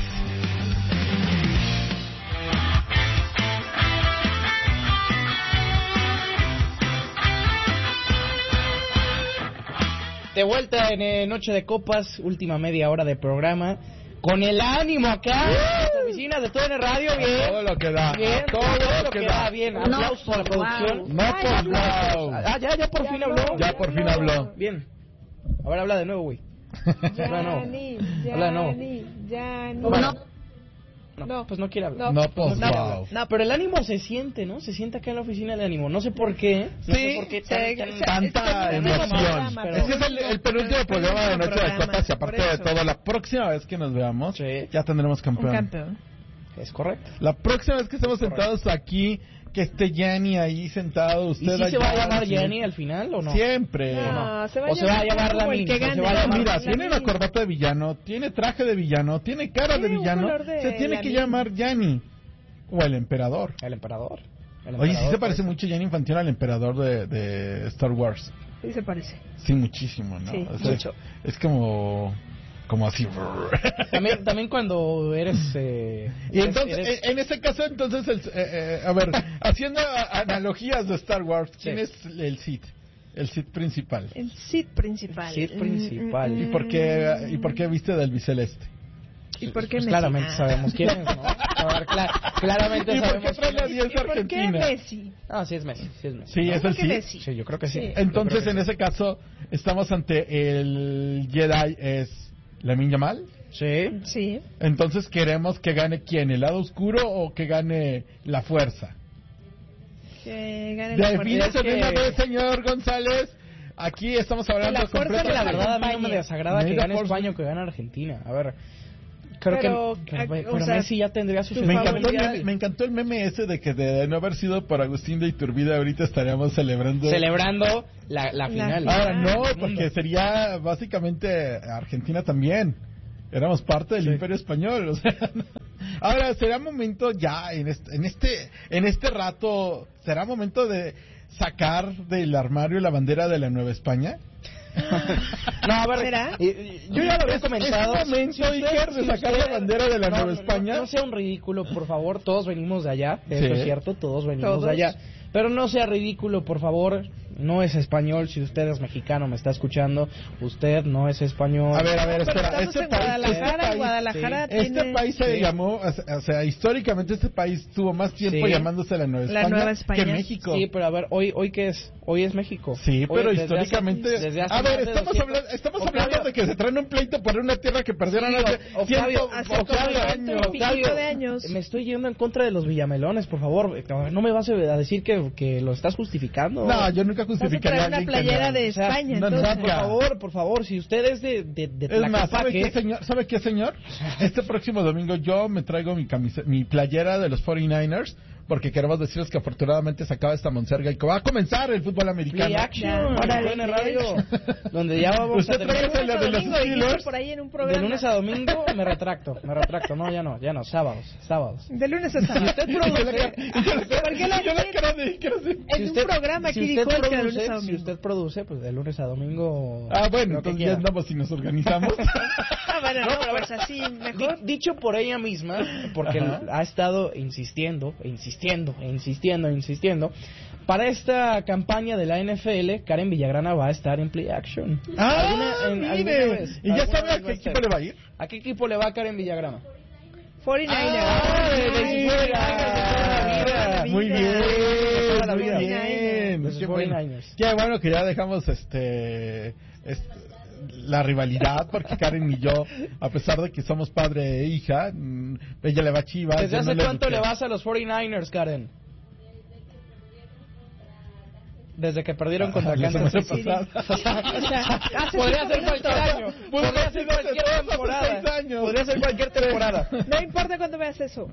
Speaker 2: De vuelta en eh, Noche de Copas, última media hora de programa. Con el ánimo acá, en las oficinas de T N Radio, bien.
Speaker 3: Todo lo que da.
Speaker 2: Bien,
Speaker 3: todo,
Speaker 2: todo
Speaker 3: lo que da.
Speaker 2: da, bien. Aplausos
Speaker 22: No,
Speaker 2: a la producción.
Speaker 3: No por wow.
Speaker 2: Ah, ya, ya por
Speaker 22: Ya
Speaker 2: fin
Speaker 22: habló,
Speaker 2: habló.
Speaker 3: Ya por fin habló.
Speaker 2: Bien. A ver, habla de nuevo, güey. Habla no.
Speaker 4: Yanni,
Speaker 2: Habla no.
Speaker 4: Yanni, Yanni.
Speaker 2: No, no.
Speaker 4: No.
Speaker 2: No, pues no quiere hablar.
Speaker 3: No, pues
Speaker 2: no, quiere
Speaker 3: wow.
Speaker 2: hablar. No, pero el ánimo se siente, ¿no? Se siente acá en la oficina el ánimo. No sé por qué. No
Speaker 3: Sí,
Speaker 2: sé por qué
Speaker 4: se-
Speaker 2: tan-
Speaker 4: se-
Speaker 3: Tanta
Speaker 4: es el
Speaker 3: emoción.
Speaker 4: programa, pero-
Speaker 3: Ese es el, el penúltimo programa de Noche de
Speaker 4: programa,
Speaker 3: Copas y aparte
Speaker 4: por
Speaker 3: de
Speaker 4: eso.
Speaker 3: todo, la próxima vez que nos veamos
Speaker 2: Sí.
Speaker 3: ya tendremos
Speaker 4: Un
Speaker 3: campeón.
Speaker 4: campeón.
Speaker 2: Es correcto.
Speaker 3: La próxima vez que estemos sentados aquí, que esté Yanni ahí sentado,
Speaker 2: ¿Y
Speaker 3: usted
Speaker 2: si
Speaker 3: allá,
Speaker 2: se va a llamar
Speaker 3: sí.
Speaker 2: Yanni al final o no?
Speaker 3: Siempre.
Speaker 4: No, se va
Speaker 2: O se va a llamar
Speaker 4: como el
Speaker 2: Lamin,
Speaker 4: que
Speaker 2: o se
Speaker 4: gane.
Speaker 2: va a llamar-
Speaker 3: Mira,
Speaker 4: Lamin.
Speaker 3: tiene la corbata de villano, tiene traje de villano, tiene cara de
Speaker 4: Tiene un
Speaker 3: villano,
Speaker 4: color de
Speaker 3: se tiene que
Speaker 4: Lamin.
Speaker 3: llamar Yanni o el emperador.
Speaker 2: El emperador. El
Speaker 3: Oye, sí
Speaker 2: emperador,
Speaker 3: se parece
Speaker 2: pues.
Speaker 3: mucho Gianni Infantino al emperador de, de Star Wars.
Speaker 4: Sí, se parece.
Speaker 3: Sí, muchísimo, ¿no?
Speaker 4: Sí,
Speaker 3: O sea,
Speaker 2: mucho.
Speaker 3: Es como, como así.
Speaker 2: También, también cuando eres... Eh,
Speaker 3: Y
Speaker 2: eres-
Speaker 3: entonces,
Speaker 2: eres-
Speaker 3: en, en ese caso, entonces, el, eh, eh, a ver, haciendo a- analogías de Star Wars, ¿quién
Speaker 2: Sí.
Speaker 3: es el Sith? El Sith principal.
Speaker 4: El Sith principal.
Speaker 2: Sith principal.
Speaker 4: Mm,
Speaker 3: ¿Y
Speaker 4: mm,
Speaker 3: por qué,
Speaker 4: mm.
Speaker 3: y por qué viste del biceleste?
Speaker 4: ¿Y por qué
Speaker 2: pues
Speaker 4: Messi?
Speaker 2: claramente
Speaker 4: Ah.
Speaker 2: sabemos quién es, ¿no? A ver, cla- claramente
Speaker 3: ¿Y por qué
Speaker 2: sabemos
Speaker 3: trae la
Speaker 2: quién es.
Speaker 3: diez
Speaker 4: ¿Y por qué
Speaker 3: Argentina?
Speaker 4: Messi?
Speaker 2: Ah, sí es Messi, sí es Messi.
Speaker 3: Sí,
Speaker 2: ¿No?
Speaker 3: es el
Speaker 4: ¿Por qué
Speaker 3: Sith.
Speaker 4: Messi?
Speaker 2: Sí, yo creo que sí.
Speaker 4: Sí.
Speaker 2: Yo
Speaker 3: Entonces,
Speaker 2: creo
Speaker 3: en
Speaker 2: que
Speaker 3: ese caso, estamos ante el Jedi, es Lamine Yamal.
Speaker 2: sí.
Speaker 4: Sí.
Speaker 3: Entonces, ¿queremos que gane quién? ¿El lado oscuro o que gane la fuerza?
Speaker 4: Que gane la
Speaker 3: Defínese
Speaker 2: fuerza.
Speaker 3: de una vez, señor González. Aquí estamos hablando
Speaker 4: la fuerza
Speaker 2: Es que la
Speaker 3: completamente-
Speaker 2: verdad a mí no me
Speaker 4: España.
Speaker 2: desagrada que
Speaker 3: Mira,
Speaker 2: gane
Speaker 3: por-
Speaker 2: España o que gane Argentina. A ver, creo
Speaker 4: Pero,
Speaker 2: que pero,
Speaker 4: a-
Speaker 2: pero
Speaker 4: o sea,
Speaker 2: Messi ya tendría su
Speaker 4: tu
Speaker 3: Me
Speaker 2: segundo
Speaker 3: encantó, el
Speaker 2: mundial.
Speaker 3: meme, me encantó el meme ese de que de no haber sido por Agustín de Iturbide ahorita estaríamos celebrando.
Speaker 2: Celebrando la, la
Speaker 4: La
Speaker 2: final.
Speaker 4: final.
Speaker 3: Ahora no,
Speaker 2: Del
Speaker 3: porque
Speaker 2: mundo.
Speaker 3: sería básicamente Argentina también. Éramos parte del
Speaker 2: Sí.
Speaker 3: Imperio Español. O sea, no. Ahora será momento ya en este, en este en este rato será momento de sacar del armario la bandera de la Nueva España.
Speaker 2: No, a ver,
Speaker 4: ¿Será?
Speaker 2: eh, eh, yo ya lo había
Speaker 3: Es-
Speaker 2: comentado.
Speaker 3: es momento,
Speaker 2: Si usted-
Speaker 3: Iker, de
Speaker 2: si
Speaker 3: sacar
Speaker 2: usted-
Speaker 3: la bandera de la
Speaker 2: no,
Speaker 3: Nueva
Speaker 2: no,
Speaker 3: España.
Speaker 2: No, no sea un ridículo, por favor. Todos venimos de allá. Eso
Speaker 3: Sí.
Speaker 2: es cierto, todos venimos
Speaker 4: Todos.
Speaker 2: de allá. Pero no sea ridículo, por favor. No es español. Si usted es mexicano, me está escuchando. Usted no es español.
Speaker 3: A ver, a ver,
Speaker 4: Pero
Speaker 3: espera.
Speaker 4: estamos
Speaker 3: Este
Speaker 4: en
Speaker 3: país,
Speaker 4: Guadalajara,
Speaker 3: este país-
Speaker 4: Guadalajara
Speaker 3: Este
Speaker 4: tiene-
Speaker 3: país se
Speaker 2: Sí.
Speaker 3: llamó, o sea, o sea, históricamente este país tuvo más tiempo
Speaker 2: Sí.
Speaker 3: llamándose la Nueva
Speaker 4: La
Speaker 3: España,
Speaker 4: Nueva España.
Speaker 3: que México.
Speaker 2: Sí, pero a ver, hoy, hoy qué es? Hoy es México.
Speaker 3: Sí,
Speaker 2: Hoy,
Speaker 3: pero
Speaker 2: desde
Speaker 3: históricamente...
Speaker 2: hace- desde hace
Speaker 3: a ver,
Speaker 2: más de
Speaker 3: estamos,
Speaker 2: doscientos
Speaker 3: hablando, estamos
Speaker 2: Octavio-
Speaker 3: hablando de que se traen un pleito por una tierra que perdieron
Speaker 2: Sí,
Speaker 3: hace
Speaker 2: Octavio,
Speaker 3: ciento-
Speaker 4: hace
Speaker 3: Octavio,
Speaker 4: como
Speaker 3: años.
Speaker 4: ciento y pico
Speaker 2: Octavio,
Speaker 4: de años.
Speaker 2: Me estoy yendo en contra de los villamelones, por favor. No me vas a decir que, que lo estás justificando.
Speaker 3: No, yo nunca
Speaker 4: Vas a
Speaker 3: justificaría
Speaker 4: traer
Speaker 3: a
Speaker 4: una
Speaker 3: alguien que
Speaker 4: playera
Speaker 3: no-
Speaker 4: de
Speaker 2: O sea,
Speaker 4: España,
Speaker 3: no,
Speaker 4: entonces.
Speaker 3: no,
Speaker 2: Por favor, por favor, si usted es de, de, de
Speaker 3: Es más, ¿sabe
Speaker 2: Tlaquepaque-
Speaker 3: qué, señor? ¿Sabe qué, señor? Este próximo domingo yo me traigo mi camisa, mi playera de los cuarenta y nueve ers, porque queremos decirles que afortunadamente se acaba esta monserga y que va a comenzar el fútbol americano.
Speaker 2: Play Action,
Speaker 4: Ya,
Speaker 2: en
Speaker 4: órale,
Speaker 2: T N Radio, donde ya vamos
Speaker 3: Usted
Speaker 2: a tener...
Speaker 3: trae la de los
Speaker 4: Domingo, dijiste
Speaker 3: Steelers.
Speaker 4: por ahí en un
Speaker 2: De
Speaker 4: programa.
Speaker 2: lunes a domingo me retracto, me retracto. No, ya no, ya no, sábados, sábados.
Speaker 4: De lunes a
Speaker 2: Si
Speaker 4: sábado.
Speaker 2: usted produce...
Speaker 4: ¿Por qué la
Speaker 3: Yo la cara de que no sé.
Speaker 4: En un programa aquí
Speaker 2: si
Speaker 4: dijo
Speaker 2: usted
Speaker 4: él que de lunes
Speaker 2: produce,
Speaker 4: a
Speaker 2: si
Speaker 4: domingo.
Speaker 2: usted produce, pues de lunes a domingo...
Speaker 3: Ah, bueno,
Speaker 2: lo que
Speaker 3: entonces ya
Speaker 2: quiera.
Speaker 3: andamos y nos organizamos.
Speaker 4: Ah, bueno,
Speaker 2: No,
Speaker 4: no,
Speaker 2: pero
Speaker 4: pues así, mejor.
Speaker 2: Di- dicho por ella misma, porque
Speaker 3: Ajá.
Speaker 2: ha estado insistiendo, e insistiendo, e insistiendo, e insistiendo, para esta campaña de la N F L, Karen Villagrana va a estar en Play Action.
Speaker 3: Ah,
Speaker 2: Alguna- en- alguna
Speaker 3: mire.
Speaker 2: vez,
Speaker 3: ¿Y ya
Speaker 2: alguna
Speaker 3: sabe a
Speaker 2: vez
Speaker 3: qué
Speaker 2: a estar.
Speaker 3: equipo le va a ir?
Speaker 2: ¿A qué equipo le va Karen Villagrana?
Speaker 4: cuarenta y nueve ers.
Speaker 2: Ah, de- de sus
Speaker 3: Ay,
Speaker 2: cuarenta y nueve ers, de toda la vida.
Speaker 3: Muy bien,
Speaker 2: Toda la
Speaker 3: muy
Speaker 2: vida.
Speaker 3: bien.
Speaker 2: De sus
Speaker 3: Qué
Speaker 2: cuarenta
Speaker 3: bueno.
Speaker 2: años.
Speaker 3: Qué bueno que ya dejamos este, este la rivalidad, porque Karen y yo, a pesar de que somos padre e hija, mm, ella le va a Chivas.
Speaker 2: ¿Desde
Speaker 3: yo
Speaker 2: hace
Speaker 3: no
Speaker 2: cuánto
Speaker 3: eduqué.
Speaker 2: le vas a los cuarenta y nueve ers, Karen? Desde que perdieron contra
Speaker 3: La
Speaker 2: Kansas
Speaker 3: semana
Speaker 2: City.
Speaker 3: pasada.
Speaker 4: O sea, hace
Speaker 2: Podría
Speaker 4: cinco
Speaker 2: ser cualquier
Speaker 4: minutos.
Speaker 2: año.
Speaker 3: Pues
Speaker 2: Podría
Speaker 3: hace
Speaker 2: ser
Speaker 3: dos,
Speaker 2: cualquier
Speaker 3: hace seis
Speaker 2: temporada.
Speaker 3: años.
Speaker 2: Podría ser cualquier temporada.
Speaker 4: No importa cuándo veas eso.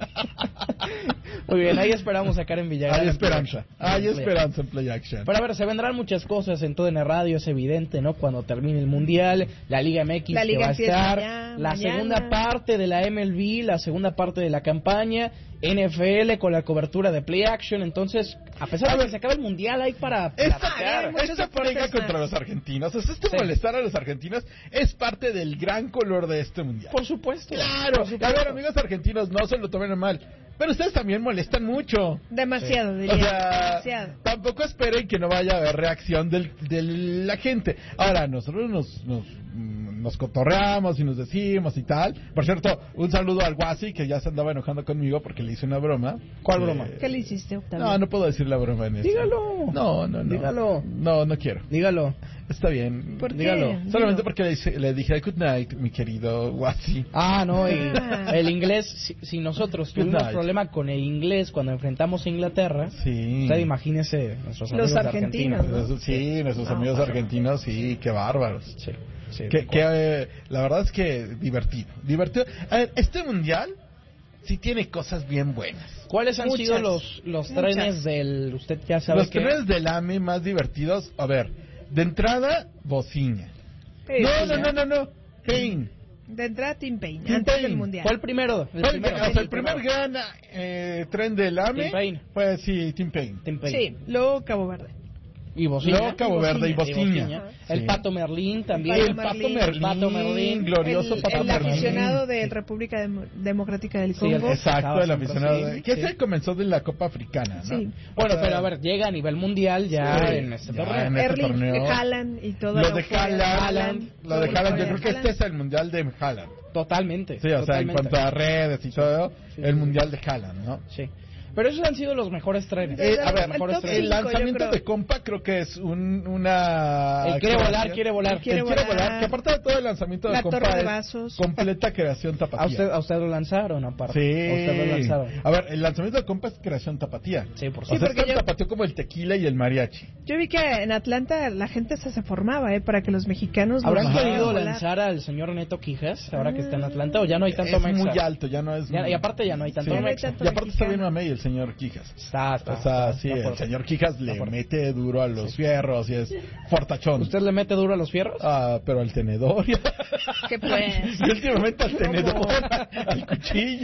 Speaker 2: Muy bien, ahí esperamos sacar en Villagrán.
Speaker 3: Hay
Speaker 2: en
Speaker 3: esperanza.
Speaker 2: Play
Speaker 3: Hay
Speaker 2: Action.
Speaker 3: esperanza en Play Action.
Speaker 2: Pero a ver, se vendrán muchas cosas en todo en el radio, es evidente, ¿no? Cuando termine el Mundial, la Liga M X
Speaker 4: La
Speaker 2: que
Speaker 4: Liga
Speaker 2: va a
Speaker 4: empieza
Speaker 2: estar,
Speaker 4: ya,
Speaker 2: la
Speaker 4: mañana.
Speaker 2: segunda parte de la M L B, la segunda parte de la campaña, N F L con la cobertura de Play Action. Entonces, a pesar de que se acabe el Mundial, hay para
Speaker 3: Esta,
Speaker 2: platicar.
Speaker 3: esta frega contra los argentinos, o sea, este
Speaker 2: Sí.
Speaker 3: molestar a los argentinos es parte del gran color de este mundial.
Speaker 2: Por supuesto.
Speaker 3: Claro,
Speaker 2: Por supuesto.
Speaker 3: a ver, amigos argentinos, no se lo tomen mal, pero ustedes también molestan mucho.
Speaker 4: Demasiado,
Speaker 3: Sí.
Speaker 4: diría.
Speaker 3: O sea,
Speaker 4: demasiado.
Speaker 3: tampoco esperen que no vaya a haber reacción del, de la gente. Ahora, nosotros nos, nos, mm, nos cotorreamos y nos decimos y tal. Por cierto, un saludo al Guasi, que ya se andaba enojando conmigo porque le hice una broma.
Speaker 2: ¿Cuál
Speaker 3: Eh,
Speaker 2: broma?
Speaker 4: ¿Qué le hiciste, Octavio?
Speaker 3: No, no puedo decir la broma en eso.
Speaker 2: Dígalo.
Speaker 3: No, no, no.
Speaker 2: Dígalo.
Speaker 3: No, no quiero.
Speaker 2: Dígalo.
Speaker 3: Está bien.
Speaker 4: ¿Por qué?
Speaker 2: Dígalo.
Speaker 3: Solamente
Speaker 4: Dilo.
Speaker 3: porque le, hice- le dije good night, mi querido Guasi.
Speaker 2: Ah, no, y
Speaker 4: Ah.
Speaker 2: el inglés, si, si nosotros
Speaker 3: Good
Speaker 2: tuvimos
Speaker 3: night.
Speaker 2: problema con el inglés cuando enfrentamos a Inglaterra,
Speaker 3: Sí.
Speaker 2: usted imagínese nuestros
Speaker 4: Los
Speaker 2: amigos
Speaker 4: argentinos,
Speaker 2: argentinos.
Speaker 4: ¿no?
Speaker 3: Sí, nuestros
Speaker 4: No,
Speaker 3: amigos
Speaker 4: pero-
Speaker 3: argentinos, sí, qué bárbaros.
Speaker 2: Sí, sí,
Speaker 3: Que,
Speaker 2: de
Speaker 3: que,
Speaker 2: acuerdo.
Speaker 3: eh, la verdad es que divertido, divertido. A ver, este mundial sí tiene cosas bien buenas.
Speaker 2: ¿Cuáles han
Speaker 4: Muchas,
Speaker 2: sido los, los
Speaker 4: muchas.
Speaker 2: trenes del, usted ya sabe
Speaker 3: Los
Speaker 2: que...
Speaker 3: trenes del A M E más divertidos, a ver, de entrada, Bociña.
Speaker 4: Sí,
Speaker 3: No,
Speaker 4: sí,
Speaker 3: no,
Speaker 4: ya.
Speaker 3: no, no, no, Pain.
Speaker 4: De entrada Tim Payne,
Speaker 3: Tim
Speaker 4: antes
Speaker 3: Payne.
Speaker 4: del Mundial.
Speaker 2: Fue el primero. El
Speaker 3: Fue el,
Speaker 2: primero.
Speaker 3: o sea, el primer gran eh, tren del A M E
Speaker 2: Tim Payne.
Speaker 3: fue, sí, Tim Payne.
Speaker 2: Tim Payne.
Speaker 4: Sí, luego Cabo Verde.
Speaker 2: Y Bociña.
Speaker 3: Luego Cabo Verde y Bociña.
Speaker 2: El
Speaker 3: Sí.
Speaker 2: Pato Merlín también.
Speaker 3: El Pato
Speaker 4: Merlín.
Speaker 3: Merlín,
Speaker 2: Pato Merlín.
Speaker 3: glorioso
Speaker 4: el,
Speaker 3: Pato
Speaker 4: el
Speaker 3: Merlín.
Speaker 4: aficionado de República Dem- Democrática del
Speaker 2: Sí, el-
Speaker 4: Congo.
Speaker 3: Exacto, el
Speaker 2: Siempre,
Speaker 3: aficionado.
Speaker 2: sí,
Speaker 3: de- que
Speaker 2: sí.
Speaker 3: se comenzó de la Copa Africana, ¿no?
Speaker 4: Sí.
Speaker 2: Bueno,
Speaker 3: O sea,
Speaker 2: pero a ver, llega a nivel mundial ya
Speaker 3: Sí,
Speaker 2: en este
Speaker 3: ya
Speaker 2: torneo.
Speaker 3: en este
Speaker 4: Erling
Speaker 3: torneo.
Speaker 4: Haaland y toda
Speaker 3: Lo
Speaker 4: la
Speaker 3: de
Speaker 4: euforia de
Speaker 3: Haaland,
Speaker 4: Haaland,
Speaker 3: lo de
Speaker 4: toda la
Speaker 3: Haaland, yo
Speaker 4: euforia
Speaker 3: creo
Speaker 4: de
Speaker 3: que este
Speaker 4: Haaland.
Speaker 3: es el mundial de Haaland.
Speaker 2: Totalmente.
Speaker 3: Sí, o sea, en
Speaker 2: totalmente.
Speaker 3: cuanto a redes y todo,
Speaker 2: Sí,
Speaker 3: el
Speaker 2: sí.
Speaker 3: mundial de Haaland, ¿no?
Speaker 2: Sí. Pero esos han sido los mejores trenes.
Speaker 3: Eh, a ver,
Speaker 2: mejores
Speaker 4: top
Speaker 2: trenes.
Speaker 3: el
Speaker 4: cinco,
Speaker 3: lanzamiento
Speaker 4: yo creo.
Speaker 3: de Compa creo que es un, una...
Speaker 2: El quiere volar, quiere volar.
Speaker 3: El
Speaker 4: Quiere
Speaker 3: quiere volar.
Speaker 4: volar.
Speaker 3: Que aparte de todo el lanzamiento de
Speaker 4: La
Speaker 3: Compa
Speaker 4: torre de
Speaker 3: es
Speaker 4: vasos.
Speaker 3: completa creación tapatía.
Speaker 2: ¿A usted, a usted lo lanzaron aparte?
Speaker 3: Sí.
Speaker 2: ¿A usted lo lanzaron?
Speaker 3: A ver, el lanzamiento de Compa es creación tapatía.
Speaker 2: Sí, por
Speaker 3: O sea,
Speaker 2: supuesto.
Speaker 3: es tan tapatío como el tequila y el mariachi.
Speaker 4: Yo vi que en Atlanta la gente se, se formaba, ¿eh? Para que los mexicanos...
Speaker 2: ¿Habrán
Speaker 4: los
Speaker 2: querido
Speaker 4: volar.
Speaker 2: lanzar al señor Neto Quijas ahora que está en Atlanta o ya no hay tanto
Speaker 3: Es
Speaker 2: mexa?
Speaker 3: muy alto, ya no es...
Speaker 2: Ya- y aparte ya no hay tanto
Speaker 3: Sí.
Speaker 2: mexa.
Speaker 3: Y aparte está bien mamey el señor Quijas.
Speaker 2: Está, está.
Speaker 3: O sea,
Speaker 2: está,
Speaker 3: sí,
Speaker 2: está
Speaker 3: el
Speaker 2: fuerte.
Speaker 3: señor Quijas le
Speaker 2: Está fuerte.
Speaker 3: mete duro a los fierros y es fortachón.
Speaker 2: ¿Usted le mete duro a los fierros?
Speaker 3: Ah, pero al tenedor.
Speaker 4: ¿Qué pues?
Speaker 3: Y últimamente al tenedor, al cuchillo.